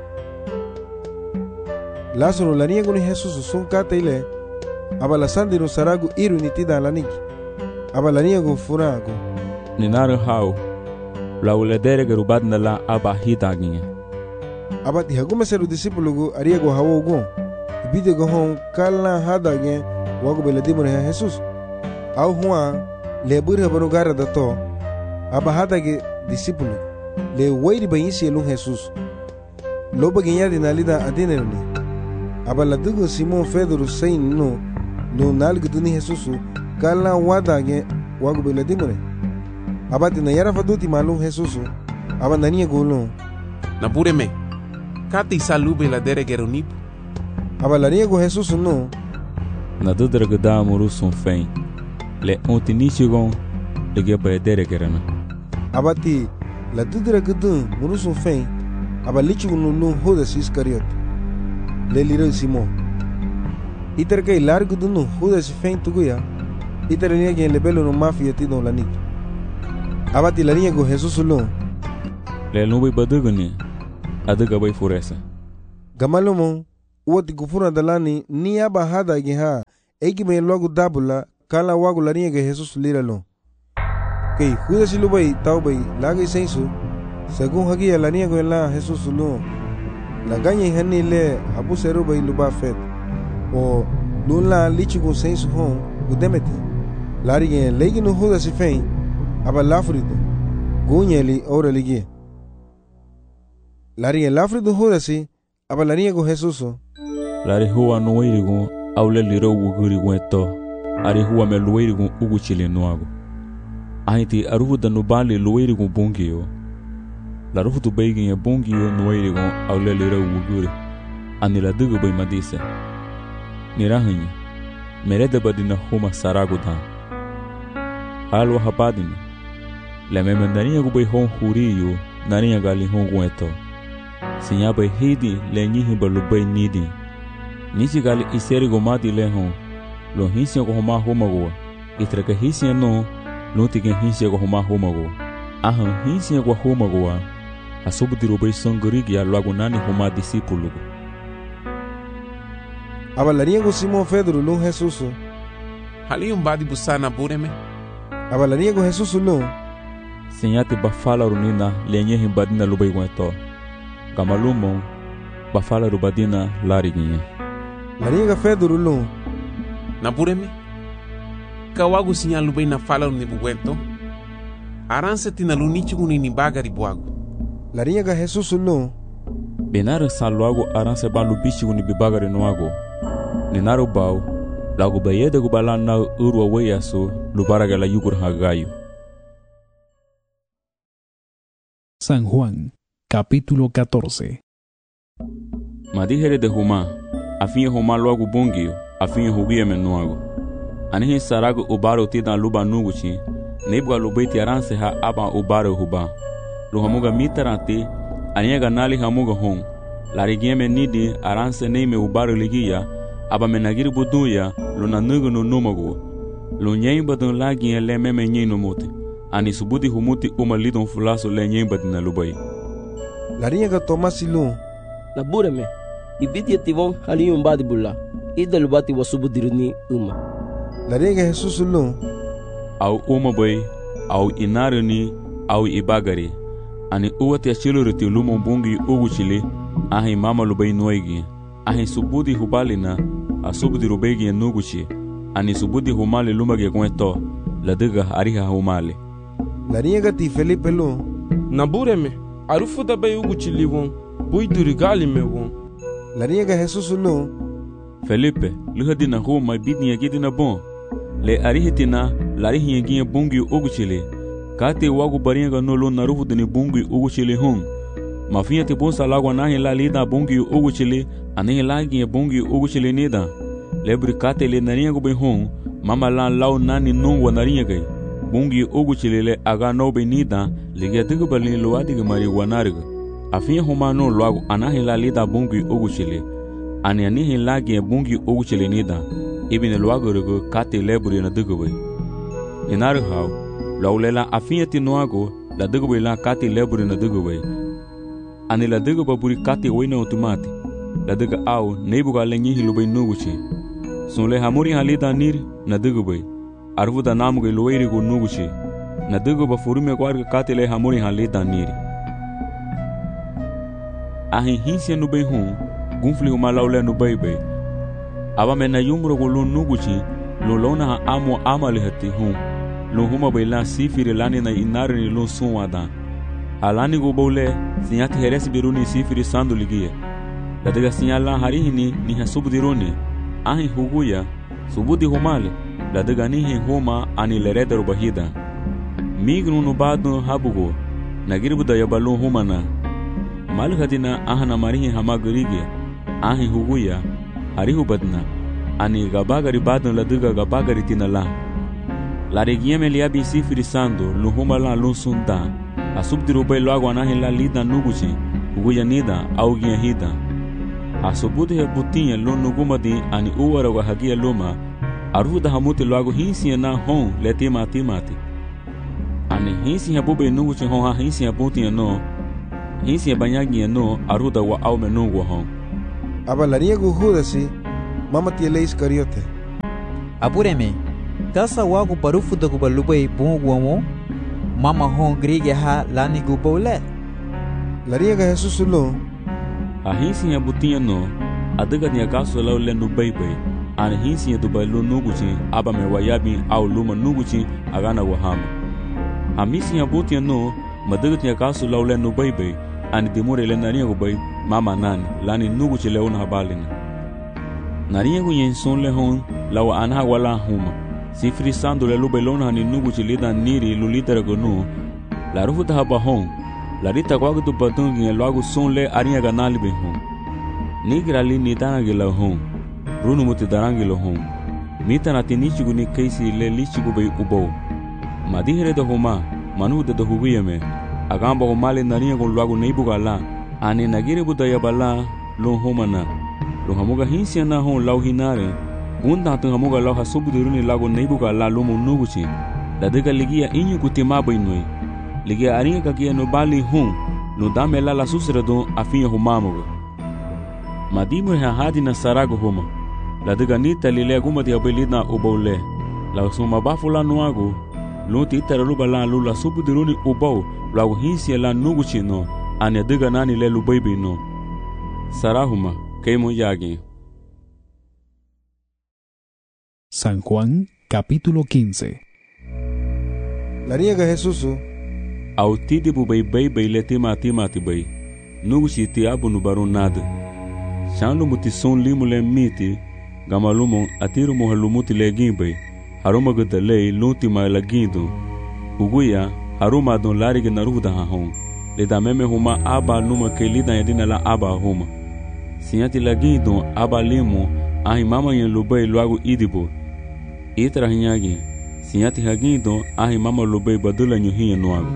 Speaker 2: Lázaro la niego ni Jesus son kata ile, abala sandi no saragu iru ni tida la niki, abala niego furago.
Speaker 1: Ni naru hau, la uledere gerubad na la aba hita ginye.
Speaker 2: Abati hagume seru disipulugu ariego hawo gon, ibide go hon kala hada gen, wago beladimo ne Jesus. Au huwa, le burha banu gara da to aba hada ge discípulo le wairi bayisi lu Jesus lo bagenya dinalida adinero ni aba la dugo Simon Fedoro sein no no nalgu duni Jesus kala wada ge wagu bela dimore aba dinayara faduti malu Jesus aba nania golo
Speaker 6: na bureme kati salube la dere geronip
Speaker 2: aba la niego Jesus no
Speaker 1: na dudra gada muru son fein le ontinichigon le geba dere gerana
Speaker 2: abati la dudra gudun munusun fein aba lichugunu no Judas Iscariote le liro Simon iter kay largo dunu Judas fein tuguya iter niya gen le belo no mafia ti don la nit abati la niya go Jesus lo
Speaker 1: Le no bai badugani, adaga bai furesa.
Speaker 2: Gamalumo, uoti kufuna dalani ni aba hada giha, egi me logo dabula, kala wagu larinha ge Jesus liralo. Kei huda silu bai tau bai lagi sensu, según hagi larinha go la Jesus lu. La ganya hani le habu seru bai luba fet. O lula lichi go sensu hon, udemeti. Lari gen legi no huda si fein, aba lafrido. Gunyeli ora ligi. Lari gen lafrido huda si, aba larinha go Jesus.
Speaker 1: Lari huwa no wairigo, aule liro wuguri gweto. Ari huwa me luwairigo ugu chile nuago. Ahiti aruhu da nubali luwairigo bungiyo. La ruhu tu baigin ya bungiyo nuwairigo aule liro wuguri. Ani la dugu bai madisa. Nirahanyi, merede badina huma sarago dan. Halwa habadina. La memendania gu bai hon huriyo, nariya gali hon gweto. Sinya bai hidi le nyihi balu bai nidi. Nisi gali iseri go mati le hon. Lo hinsia ko homa homago. Itra ka hinsia no, lo tigen hinsia ko homa homago. Ahan hinsia ko homago. Asobu bai songorigi ya lago nani homa discípulo.
Speaker 2: Abalaria go Simon Pedro lo Jesus.
Speaker 6: Hali um badi busana bureme.
Speaker 2: Abalaria go Jesus lo.
Speaker 1: Senyate bafala runina lenye himbadina lo bai gweto. Gamalumo bafala rubadina lariginha.
Speaker 2: Laria ga Pedro lo.
Speaker 6: Na bureme. Kawagu sinyalu bai na fala ni buguento. Aranse tina lunichi guni ni bagari buago.
Speaker 2: Laria ga Jesus lo.
Speaker 1: Benara saluago aranse balu bichi guni bibagari noago. Ninaro bau, lago bayeda gubalana urwa weyaso, lubaraga la yugur hagayo.
Speaker 5: San Juan, capítulo catorce.
Speaker 1: Madijere de Huma, afin Huma luago bungio, afin hugia menuago. Anihi sarago ubaro tida luba nuguchi, nebwa lubaiti aranse ha aba ubaro huba. Luhamuga mitarante, aniega nali hamuga hon. Larigieme nidi aranse neime ubaro ligia, aba menagiri buduya lo na nugu no numago lo nyemba don lagi le meme nyino mote ani subudi humuti uma lidon fulaso le nyemba dina lubai
Speaker 2: Larinha ga Tomasi lu
Speaker 15: na bureme ibidi tivon hali um badi bulla ida lubati wasubudirni uma
Speaker 2: Larinha ga Jesus lu
Speaker 1: au uma bai au inarani au ibagari ani uwati achiluriti lumo bungi uguchile ahi mama lubai noigi ahi subudi hubalina a subudi rubegi ya nuguchi ani subudi humale lumage gweto ladiga ariha humale
Speaker 2: Larinha ga ti Felipe lu
Speaker 16: na bureme arufu da bai uguchi liwon bui durigali me won
Speaker 2: Larinha ga Jesus lu
Speaker 1: Felipe luhadi na huma bidni ya gidi na bon le arihitina larihi ya ginya bungi uguchile kate wagu barinha ga no lu na rufu dini bungi uguchile hon Mafinha te bonsa lago nahi la lida bungi uguchile anihi lagi bungi uguchile nida lebri kate le narinha go ben hon mama lan lau nani nung wa narinha gai bungi uguchile le aga no ben nida ligia tigu balin luadi ga mari wanariga afinha homa no lago anahi la lida bungi uguchile ani anihi lagi bungi uguchile nida ibine luago rugo kate lebri na digu bai inari hau laulela afinha ti noago la digu bai la kate lebri na digu bai ani la diga baburi kate wena automati la diga au nebuga lenyi hilubai nuguchi sunle hamuri halida nir na diga bai arvuda namuga luwairi go nuguchi na diga ba furume kwarga kate le hamuri halida nir ahi hinsia nubai hun gunfli huma laule nubai bai aba mena yumro go lu nuguchi lo lona ha amo amale hati hun lo huma bai la sifiri lani na inari ni lo sunwada alani go bole sinyati heresi biruni sifiri sandu ligie ladiga sinyala harihini ni hasubudiruni ahi huguya subudi humale ladiga nihi huma ani lereda rubahida mignu nubadu habugo nagirbuda yabalu humana malhadina ahana marihi hamagurige ahi huguya harihu badna ani gabagari badun ladiga gabagari tinala larigieme liabi sifiri sandu luhumala lunsunda asubdiru bai logo anahi la lida nuguchi uguya nida au gia hida asubudi he butinha lo nugumadi ani uwara wa hagia luma aruda hamuti logo hinsi na hon leti mati mati ani hinsi he bube nuguchi hon ha hinsi he butinha no Hinsi banyagi no aruda wa au menungu hon.
Speaker 2: Aba laria gu Judasi, mama tiele Iscariote.
Speaker 17: Apúreme, casa wagu barufu da gubalubay bunguamo, mama hon grige ha lani gubole.
Speaker 2: Laria ga Jesus lo.
Speaker 1: A hinsi butinha no, adaga nia kaso lau le no beibai. An hinsi dubai lo nuguchi, aba me wayabi au luma nuguchi agana wahama. A misi butinha no, madaga nia kaso lau le no beibai. Ani dimure le narinha gubai mama nani lani nuguchi le ona habalina. Narinha gu yenson le hon lawa anha wala huma. Sifri sando le lubai lona hani nuguchi lida niri lulitera gonu. La rufuta haba hon. La rita kwagu tu badungi lagu son le arinha ganali be hon. Nigra li nidana la hon. Runu muti darangi lo hon. Mita na tinichi gu ni keisi le lichi gu bai ubo. Madihere da homa manu da huguye me. Agamba ko mali narinha ko lagu neibuga la ani nagire budaya bala lo homana lo hamuga hinsia na hon lau hinare unda tu hamuga lau hasubuduruni lagu neibuga la lo munuguchi la dega ligia inyu kutima bainoi ligia arinha kakia no bali hon no dame la la susredo afinha humamuga madimu ha hadi na sarago homa la dega nita lile guma dia belina ubole la suma bafula noago lo titara lu bala lu la subuduruni ubau lagu hinsi la nuguchi no ane diga nani le lubaibi no sarahuma keimo yagi.
Speaker 5: San Juan capítulo quince.
Speaker 2: La riega Jesús
Speaker 1: au tidi bu bai bai bai le tima tima ti bai nuguchi ti abu nu baru nada shanlu muti son limu le miti gamalumo atiru mo halumuti le gimbai haruma gada le lunti ma la gindo uguya haruma don larige naruda ha hon le da meme huma aba numa ke lida yadina la aba huma sinyati la gindo aba limu ahi mama yen lubai luagu idibo itra hinyagi sinyati ha gindo ahi mama lubai badula nyuhiya nuagu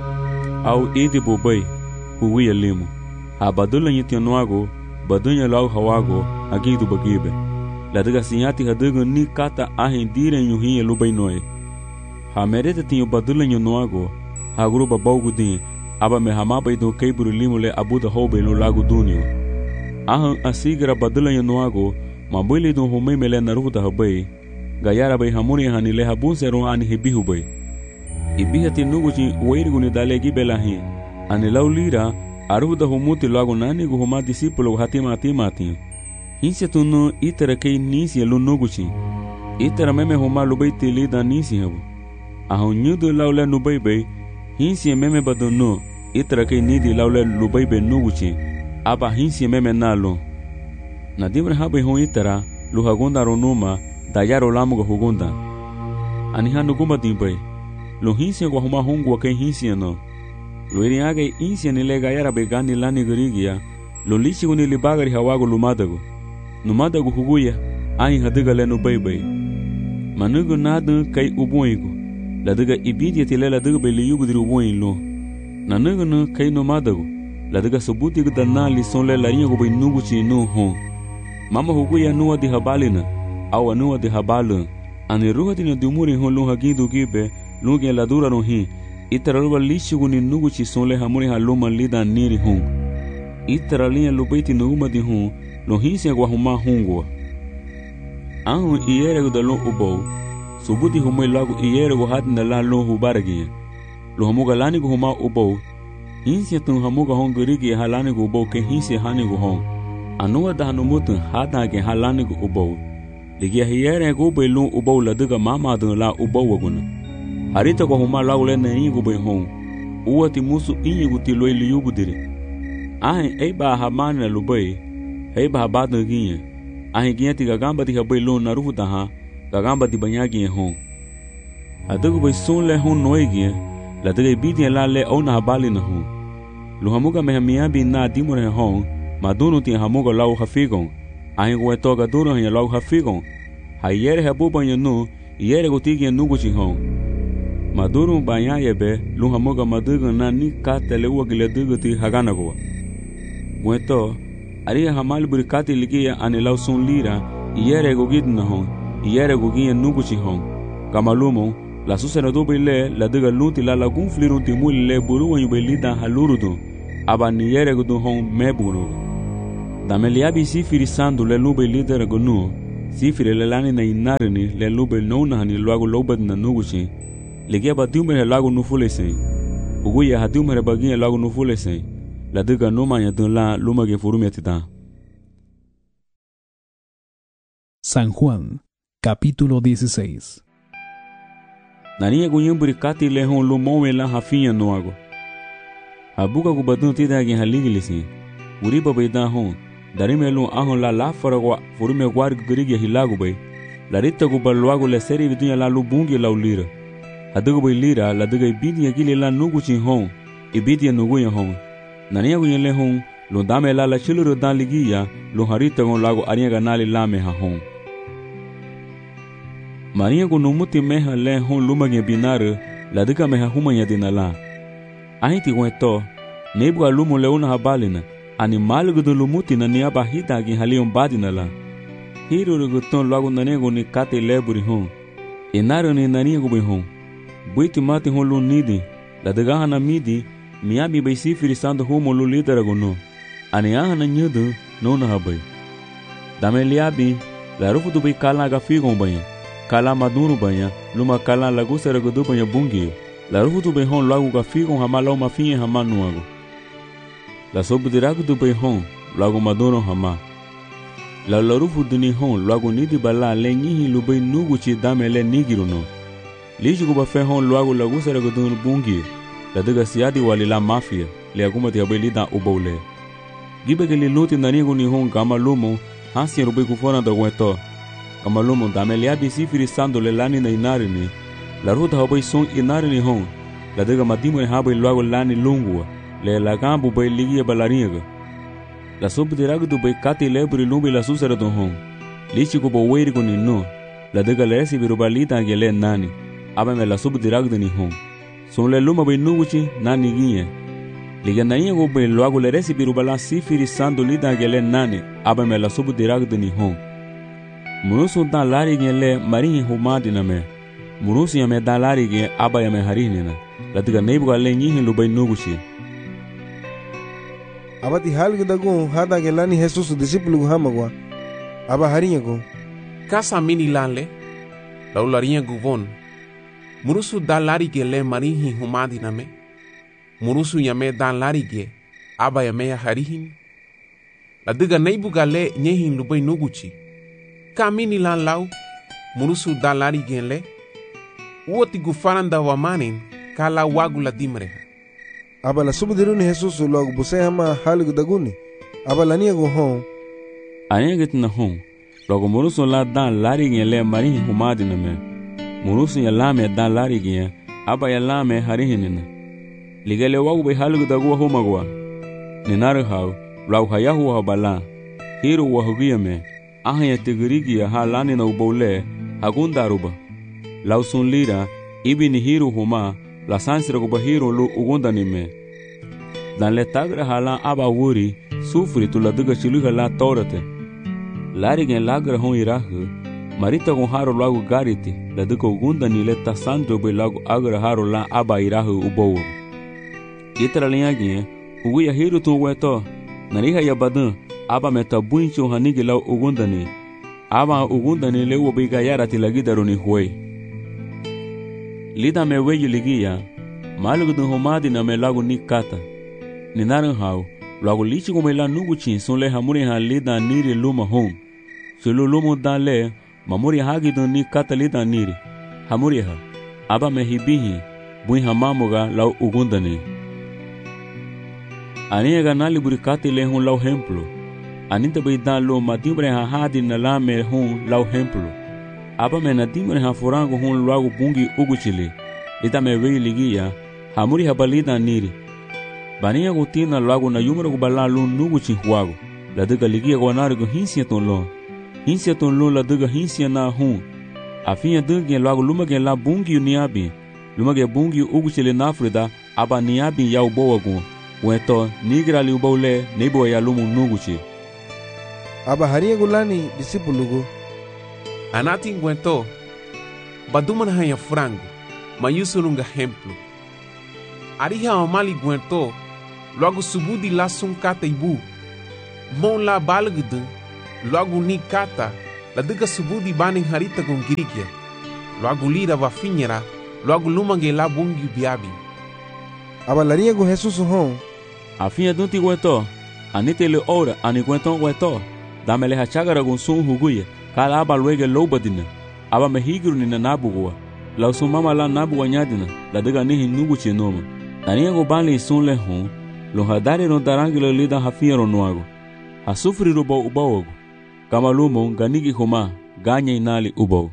Speaker 1: au idibo bai uguya limu a badula nyiti nuagu badunya lau hawago agidu bagibe la daga sinyati ha daga ni kata ahi dire nyuhiya lubai noe ha merete tinho badula nyo noago ha gruba baugudin aba me hamaba ido keiburu limule abuda hobe lo lago dunio ahan asigra badula nyo noago mabuli do homei mele naruda habai gayara bai hamuni hani le habunzero ani hebihu bai ibihati nuguji weirguni dalegi belahi ani laulira aruda humuti lago nani gu homa discipulo hatima atimati hinse tuno itera kei nisi lu nuguji itera meme homa lubai tilida nisi habu ahon nyudo laule nubaibe hinsi meme badono itra kei nidi laule lubaibe nuguchi aba hinsi meme nalo nadimre habe hon itra luhagunda ronuma dayaro lamugo hugunda ani hanu gumba dimbai lo hinsi go homa hongo kei hinsi no lo iriage hinsi ni lega yara be gani lani garigia lo lichi guni libagari hawago lumadago numadago huguya ai hadiga le nubaibe manugo nadu kai uboigo la daga ibidi tele la daga beli yugu diru woin lo na naga no kai no madago la daga subuti ga dana li son le la ringo bai nugu chi no hon mama hugu ya nuwa di habalina awa nuwa di habala ani ruha di na dumuri hon lo hagidu gibe lo ge la dura no hi itara lo lishi guni nugu chi son le hamuri ha lo man lida niri hon itara liya lo baiti no uma di hon lo hi se gwa huma hongo ahu iere ga lo ubo subuti humoi lagu iyere go hadna la lo hubaragi lo hamuga lani go huma ubo hinsi tun hamuga hongurigi halani go ubo ke hinsi hani go hon anuwa da hanumutu hada ke halani go ubo ligi iyere go be lo ubo la daga mama do la ubo waguna harita go huma lagu le na ingo be hon uwati musu ingo ti lo ili yugu dire ahe e ba hamana lo be e ba badu giye ahe giye ti gamba ti be lo na rufuta ha gagamba di banyagi hon adagu bai son le hon noigi la daga bidi la le ona habali na hon lu hamuga me hamia bi na dimore hon maduno ti hamuga lau hafigon ai go toga duro han lau hafigon hayere habu banyo no yere go tigi nugo chi hon maduro banya yebe lu hamuga madugo na ni ka tele wo gile dugo ti hagana go gweto ari hamal burikati ligia ani lau son lira yere go gidna hon yere gugia nuguchi hon kamalumo la susena do bele la daga luti la lagun flirun ti mul le buru wan belida halurudo aba ni yere gudu hon mebuno. Dame liabi sifiri sandu le lube lidera gunu, sifiri le lani na inarini le lube nona hani luagu lobad na nuguchi, ligia ba diumere lagu nufulese, uguya ha diumere bagia lagu nufulese, la diga numa ya dun la luma ge furumia tita.
Speaker 5: San Juan, capítulo dieciséis.
Speaker 1: Nania gunyumbri kati le hon lumowe la hafinya noago. Habuka kubadun tida gen haligilisi, uriba bayda hon, darimelu ahon la la faragwa furume gwar gurigi hilagu bay, la rita gubalwago le seri vidunya la lubungi la ulira. Hadugo bay lira la diga ibidi ya gili la nuguchi hon, ibidi ya nuguya hon. Nania gunyele hon, lo dame la la chiluru dan ligiya, lo harita gon lago ariaga nali lame ha hon. Maria gu numuti meha le hon lumage binare, la diga meha humanya dinala. Ahiti gweto, nebu alumu leuna habalina, animal gudu lumuti na niaba hita gi halion badinala. Hiru guton lagu nanego ni kate leburi hon. Inaro ni naniego be hon. Buiti mati hon lu nidi, la diga hana midi, miabi bay sifiri sando humo lu lidera guno. Ani ahana nyudu, nona habay. Dame liabi, la rufu du bay kala ga figon banya. Kala maduru banya, luma kala lagu sera gudu banya bungi. La rufu du bay hon lagu ga figon hama lau mafinye hama nuago. La sobu diragu du bay hon, lagu maduro hama. La la rufu du ni hon, lagu nidi bala le nyihi lu bay nugu chi dame le nigiru no. Lishi guba fe hon lagu lagu sera gudu bungi. La diga siadi wali la mafia, le agumati abay lida ubaule. Gibe ke li luti nanigu ni hon kama lumo, hansi rubi kufona da weto. Kama lumo dame liabi sifiri sando le lani na inarini. La ruta habay son inarini hon. La diga madimu ni habay luago lani lungua. Le la gambu bay ligia balariga. La sobu diragu du bay kati lebri lumbi la susara don hon. Lichi kubo weirigo ni no. La diga le esi birubalita ange le nani. Aba me la sobu diragu ni hon. Son le luma bay nuguchi nani ginye. Liga nainha go bay luago le resi birubala sifiri sando lida ange le nani. Aba me la sobu diragu ni hon. Murusu dan lari gen le marinhi humadi na me. Murusu ya me dan lari gen aba ya me harini na. La diga neibu le nyihin lu bay nuguchi.
Speaker 2: Abati halgu dagun hada ge lani Jesus discípulo hamagwa. Aba harinya go.
Speaker 6: Kasa mini lale, la ularinha guvon. Murusu dan lari gen le marinhi humadi na me. Murusu ya me dan lari gen aba ya me harihin. La diga neibu le nyihin lu bay nuguchi. Kamini lan lau, murusu dan lari gen le. Uoti gufaranda wa manin, kala wagu la dimreha.
Speaker 2: Aba la subudiruni Jesus logo buse hama halgu daguni. Aba la niego hon.
Speaker 1: Aniegit na hon. Logo murusu la dan lari gen le marihi humadi na me. Murusu ya lame dan lari gen, aba ya lame harihinina. Ligele wagu bay halgu dagu homagwa. Ninaru hau, lau hayahu habala. Hiru wahugia me. Ahaya tigirigia ha lani na ubaule, hagundaruba. Lausun lira, ibi ni hiru huma, la sansira guba hiru lu ugunda ni me. Dan le tagra hala aba wuri, sufri tu la diga chiluga la torate. Lari gen lagra hon irahu, marita gon haro lagu gariti, la diga ugunda ni le tasandro be lagu agra haro la aba irahu ubawu. Itara linha gen, uguya hiru tu weto, nariha ya badan, aba meta buncho hanigi lau ugundani. Aba ugundani le ubiga yara tilagidaro ni huwe. Lida me weyu ligia, malugu dun homadi na me lagu ni kata. Ni naran hau, lagu lichi kume la nuguchin son le hamuri ha lida niri luma hon. Sulu lumu dan le, mamuri hagi dun ni kata lida niri. Hamuri ha, aba me hibihi, bui hamamuga lau ugundani. Aniega nali burikati le hon lau hemplo. Anita bay dan lo madimbre ha hadi na la me hon lau hemplo. Aba me nadimbre ha furango hon lagu bungi uguchili. Lita me wei ligia, hamuri ha balida niri. Bania gutina lagu na yumra gubala lo nuguchi huago. La diga ligia guanarigo hinsia ton lo. Hinsia ton lo la diga hinsia na hon. Afinha dungi lagu lumage la bungi uniabi. Lumage bungi uguchili na Afrida, aba niabi ya uboa gun. Weto nigra li ubaule nebo ya lumu nuguchi.
Speaker 2: Aba haria gulani disipulugo.
Speaker 6: Anati ngwento. Badumana hanya frango. Mayusulunga hemplo. Ariha omali gwento. logo subudi la sun kata ibu. Mon la balgdu, logo ni kata, la diga subudi baning harita gon girike. Logo lida va finera, logo lumange la bungi biabi.
Speaker 2: Aba larinha com Jesus hon.
Speaker 1: A finha dunti gueto, anite le ora, ani gueton gueto. Dame le hachagara gon sun huguye, kala aba luege lobadina. Aba mehigru ni na nabugua. La usumama la nabugua nyadina, la diga nihi nugu chinoma. Larinha go bali sun le hon, lo hadari no darangi le lida hafinha no nuago. Hasufri rubo ubaogo. Kama lumo ganigi homa, ganya inali ubao.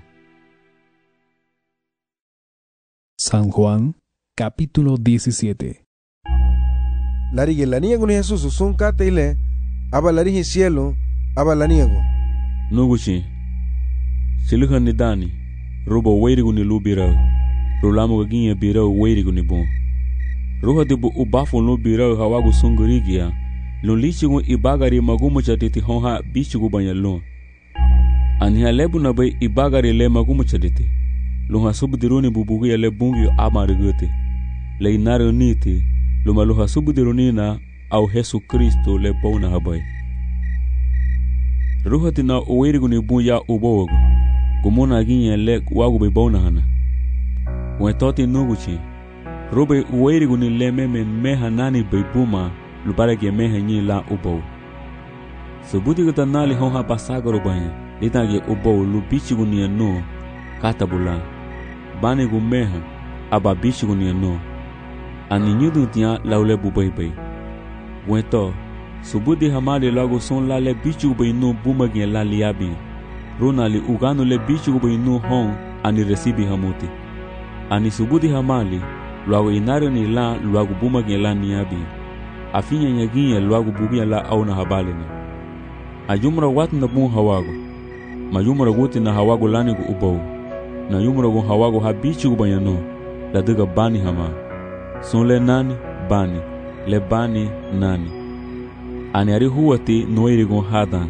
Speaker 5: San Juan, capítulo diecisiete.
Speaker 2: Lari la niego ni Jesus son kate ile, aba lari cielo, aba la niego.
Speaker 1: Nuguchi. Siluhan ni dani, rubo weirigu ni lubirao. Rulamu gaginye birao weirigu ni bon. Ruha dibu ubafu no birao hawagu sungurigia. Lolichigu ibagari magumu chaditi honha bichugu banyalon. Aniha lebu na bay ibagari le magumu chaditi. Luha subdiruni bubugi ya le bungi amarigute. Le inare uniti, luma luha subdirunina au Yesu Kristo le bona habay. Ruha tina uwerigu ni bunya ubogo. Gumuna ginye le wagu be bona hana. Wetoti nuguchi. Rube uwerigu ni le meme meha nani be buma. Lupare ke meha nyi la ubo. Subudi gata nali honha pasagaro banya. Lita ke ubo lubichi gunia no katabula. Bani gu meha aba bichi gunia no. Ani nyudu tia laule bubai bai. Weto subudi hamali lago son la le bichi gu bai no buma gen la liabi. Rona li ugano le bichi gu bai no hon ani resibi hamuti. Ani subudi hamali lago inari ni la lago buma gen la niabi. Afinya nyaginya luagu bugia la au na habalini. Ajumra watu na bun hawago. Majumra guti na hawago lani gu ubau. Na yumra gu hawago habichi gu banyano. La diga bani hama. Son le nani, bani. Le bani, nani. Ani ari huwati noiri gu hadan.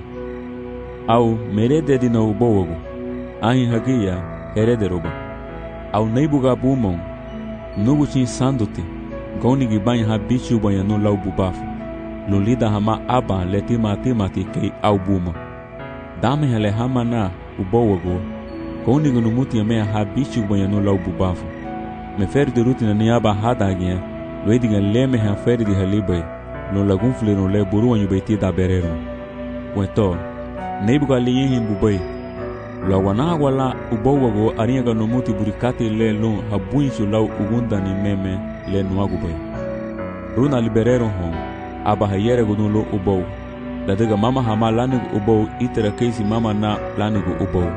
Speaker 1: Au merede di na ubau wago. Ahi hagia herede roba. Au neibuga bumon. Nugu chin sanduti. Goni gibanya ha bichu banya no lau bubafu. Lolida hama aba leti mati mati kei au buma. Dame hele hama na ubowago. Goni gunumuti yamea ha bichu banya no lau bubafu. Me feri de ruti na niaba hada agya. Wedi gan leme ha feri di halibay. Lo lagunfle no le buru wanyu beti da berero. Weto. Neibuga liyehin bubay. Lo wana wala ubowago ariyaga no muti burikati le lo habuinchu lau ugunda ni meme. Le nuagu bay. Runa liberero hon. Aba hayere gudun lo ubou. La diga mama hama lanigu ubou itera keisi mama na lanigu ubou.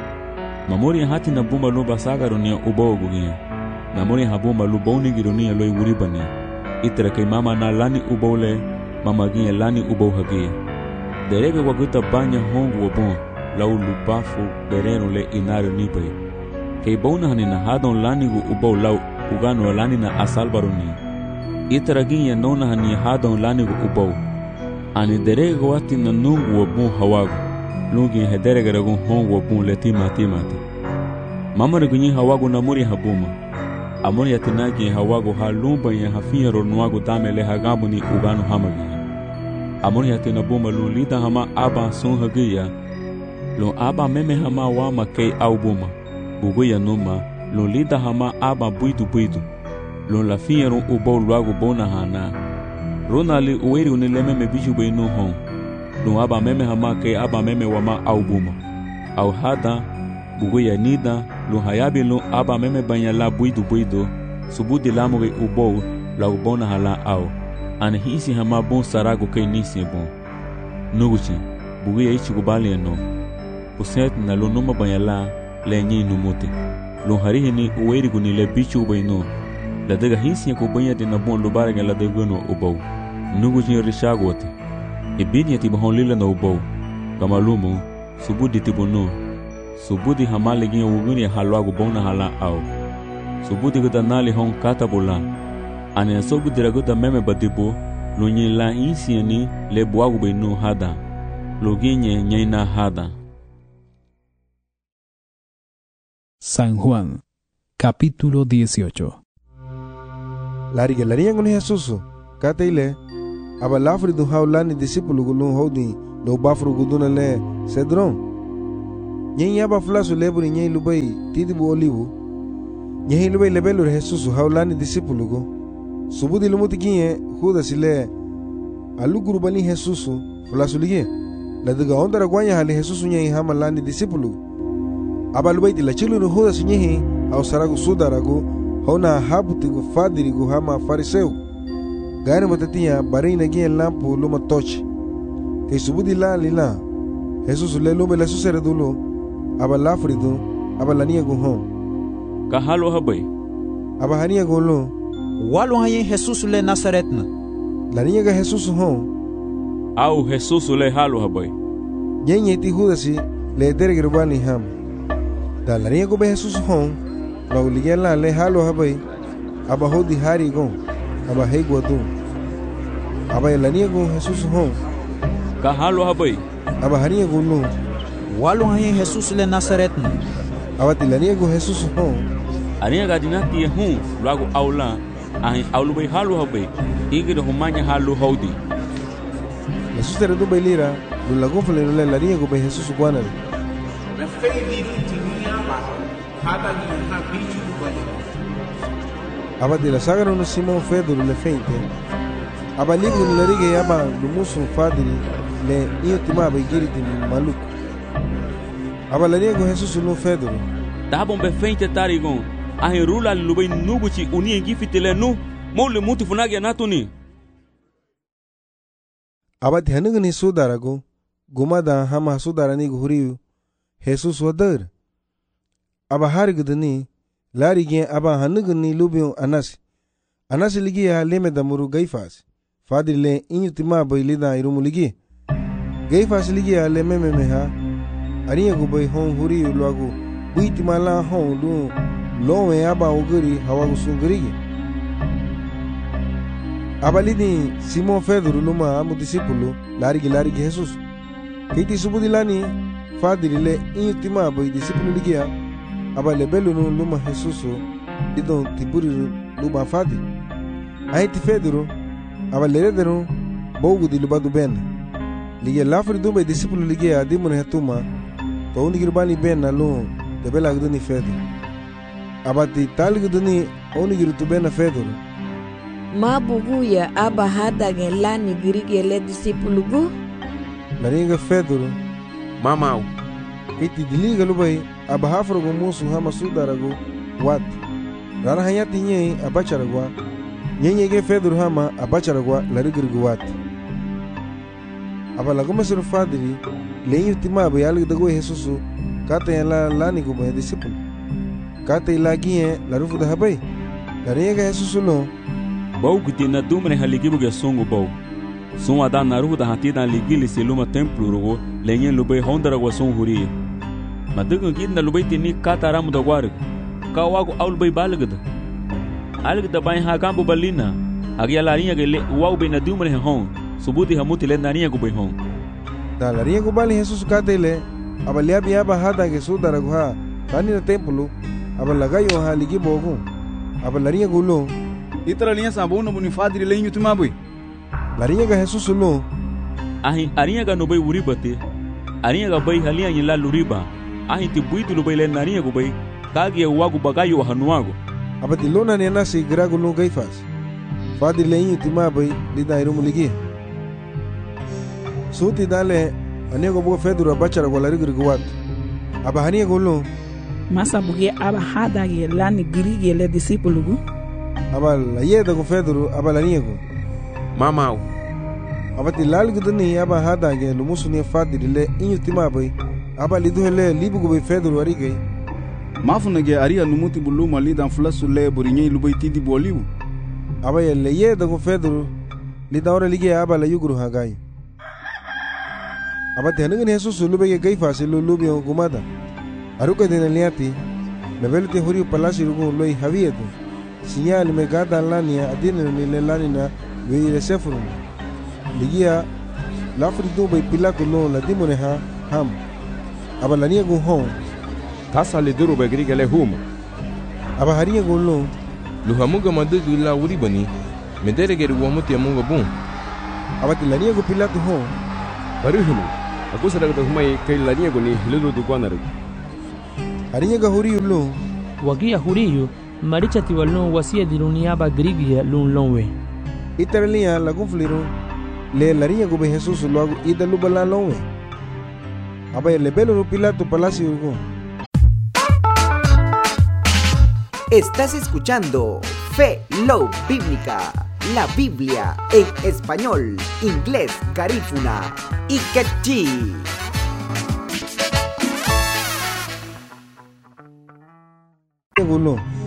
Speaker 1: Mamuri hati na bumba lo basaga runia ubou gugia. Mamuri habumba lo bonigi runia lo iwuribani. Itera kei mama na lani ubou le. Mama gia lani ubou hagia. Derege waguta banya hongu wabon. Lau lubafu berero le inario nibay. Kei bona hanina hadon lanigu ubou lau ugano lani na asalbaruni. Itaraginya nona hani hadon lani gu ubau. Ani derege wati na nungu wabun hawagu. Lungi hederege ragun hongu wabun letima timati. Mama regunyi hawagu na muri habuma. Amuri yatinagi hawagu ha lumba ya hafiya ronuagu dame le hagabu ni ugano hamagiya. Amuri yatinabuma lu lida hama aba sun hagiya. Lu aba meme hama wama kei au buma. Buguya numa. Lo lida hama aba buidu buidu. Lo la fiyeron ubou luagu bona hana. Rona li uweri unileme me biju bei no hon. Lo aba meme hama ke aba meme wama au buma. Au hada, buguya nida, lo hayabi lo aba meme banya la buidu buidu. Subudi lamuge ubou luagu bona hala au. Ane hisi hama bon sarago ke nisi bon. Nuguchi, buguya ichi kubali no. Puset na lo numa banya la le nyi numuti. Lo harihi ni uwerigu ni le bichu ubayno. La dega hisi ya kubanya di na bon lubarega la dega no ubau. Nugu jini rishagu wate. Ibini ya tibahon lila na ubau. Kama lumu, subudi tibu no. Subudi hamali gini uguni ya halwagu bona hala au. Subudi gada nali hon kata bula. Ani ya sogu diraguda meme badibu. Lo nyi la insi ya ni le buagu bayno hada. Lo ginye nyaina hada.
Speaker 5: San Juan, capítulo dieciocho.
Speaker 2: Lari que larían con Jesús, cate ile, aba lafri du haulani discípulo gulun hodi lo bafru guduna le Cedron. Nyen aba flasu leburi nyen lubai tidibu olivu. Nyen lubai lebelur Jesus haulani discípulo go. Subudi lumuti kinye Judas le aluguru bani Jesus flasu lige. La diga ondara gwanya hali Jesus nyen hamalani discípulo. Aba lubai la chilu no Judas nyen au saragu sudarago hona habutigu fadirigu hama fariseu. Gari matatia barina gie lampu luma tochi. Ke subudi la lila. Jesus le lume la susere dulu. Aba lafridu, aba lania guhon.
Speaker 1: Ka halo habai.
Speaker 2: Aba hania gulu.
Speaker 17: Walu haye Jesus le Nazaretna.
Speaker 2: Lania ga Jesus hon.
Speaker 1: Au Jesus le halo habai.
Speaker 2: Nyenye ti Judasi le dergirbani ham. Da lania go be Jesus hon. La uligela le halo habai. Aba hodi hari gon. Aba hegwa du. Aba lania go Jesus hon.
Speaker 1: Ka halo habai.
Speaker 2: Aba hania gulu.
Speaker 17: Walu haye Jesus le Nazaretna.
Speaker 2: Aba tilania go Jesus hon.
Speaker 1: Ania ga dinati hu lagu aula ahi aulu bai halu habai. Igi de humanya halu hodi.
Speaker 2: Jesus tere du bailira, lu lagu fele le lania go be Jesus guanal.
Speaker 6: Me fei di tinia ba. Hada ni ha bichu ba.
Speaker 2: Aba de la saga no Simon Pedro le feinte. Aba ligu le rige aba lumusu fadiri le io tima ba giri di maluco. Aba la nego Jesus no Pedro.
Speaker 1: Tabon be feinte tarigon. Ahi rula lubai nubuchi uni ngifitele nu mo le mutu funagi anatuni.
Speaker 2: Aba dhyanugu ni sudarago gumada hama sudarani guhuriu Jesus wadar. Aba harigudani lari gen aba hanugu ni lubion anasi. Anasi ligi ya leme damuru Gaifas. Fadri le inyutima bai lida irumu ligi. Gaifas ligi ya leme memeha. Ariya gu bai hon huriu luagu buitima la hon lu lowe aba uguri hawagu sungurigi. Aba lidi Simon Pedro luma amu discípulo larigi larigi Jesus. Kiti subudilani fadri le inyutima bai discípulo ligi ya. Aba lebelu no luma Jesus lidon tiburi luma fadi. Aiti Pedro aba leredero bogu di lubadu ben. Lige lafri dumbe discípulo lige adimun hetuma to uni girbani ben na lu debela gduni Pedro. Aba ti tal gduni uni girtu ben na Pedro.
Speaker 13: Ma bugu ya aba hada gelani girige le discípulo gu.
Speaker 2: Laringa Pedro
Speaker 6: Mamau.
Speaker 2: Iti diliga lubai aba hafro go musu hama sudarago wat. Rara hayati nye abacharagwa. Nyenye ge Pedro hama abacharagwa larigirgu wat. Aba lagu mesuru fadiri leyu tima ba yalig dago Jesusu kata yala lani go ba disciple. Kata ilagi e larufu da habai. Laringa Jesusu no.
Speaker 1: Bau kuti na dumre haligibu ge songo bau. Son ada narufu da hatida ligili seluma templo rogo lenye lubai hondara go son huri. Madugo gidna lubai tini kata ramu da warig. Kawago aul bai balagda. Algda bai ha gambo balina. Agia larinha ge le wau be na dumre hon. Subuti hamuti le narinha go bai hon.
Speaker 2: Da larinha go bali Jesus kata ile abalia biaba hada ge sudara go ha tani na templo abalagayo ha ligi bogo. Abalarinha go lo
Speaker 7: itara linha sabona buni fadri lenho tumabui.
Speaker 2: Larinha ga Jesus lo
Speaker 1: ahi arinha ga no bai uribate. Arinha ga bai halia yila luriba. Ahi ti buitu lo bai le narinha go bai kagi wagu bagayo hanuago.
Speaker 2: Abati lona ne nasi grago no Gaifas. Fadri lenho timabai lida irumu ligi. Suti dale anego bo Pedro abachara go larigirgu wat. Aba hania go lo
Speaker 12: masa buge aba hada ge lani girige le discípulo gu.
Speaker 2: Aba la yeda go Pedro aba la niego.
Speaker 6: Mamau.
Speaker 2: Abati lalgu duni aba hada ge lumusu ne fadri le inyutima bai. Aba lidu hele libu go Pedro arige.
Speaker 7: Mafuna ge aria numuti buluma lidan flasu le burinye lubai tidi boliu.
Speaker 2: Aba ye le yeda go Pedro lida ora lige aba la yuguru hagai. Aba tenengen Jesus lubai ge Gaifas lu lubi gumada. Aruka de liati lebelu te huri palasi rugo loi havieto. Sinyal me gada lania adine ni le lanina we le sefuru. Ligia lafri do bai pilako no la dimone ha ham. Aba lania go hon.
Speaker 3: Tasa le duru bai griga le huma.
Speaker 2: Aba haria go lo
Speaker 3: lu hamuga madugu la uri bani medere ge ruwa muti amunga bun.
Speaker 2: abati laria gu Pilato ho
Speaker 8: Baruhunu aku sadang humai kai laria gu ni hilulu du kwanaru
Speaker 2: Harinya ga huri ulu
Speaker 4: wagia huriyu maricha tiwalun wasia diruniaba grigia lun lonwe
Speaker 2: Itaralia lagun fliru le laria gu be Jesus luagu ida lubala lonwe Aba le belo Pilato palacio gu
Speaker 18: Estás escuchando Fe Love Bíblica, la Biblia en español, inglés, garífuna y quechí.
Speaker 2: Gulo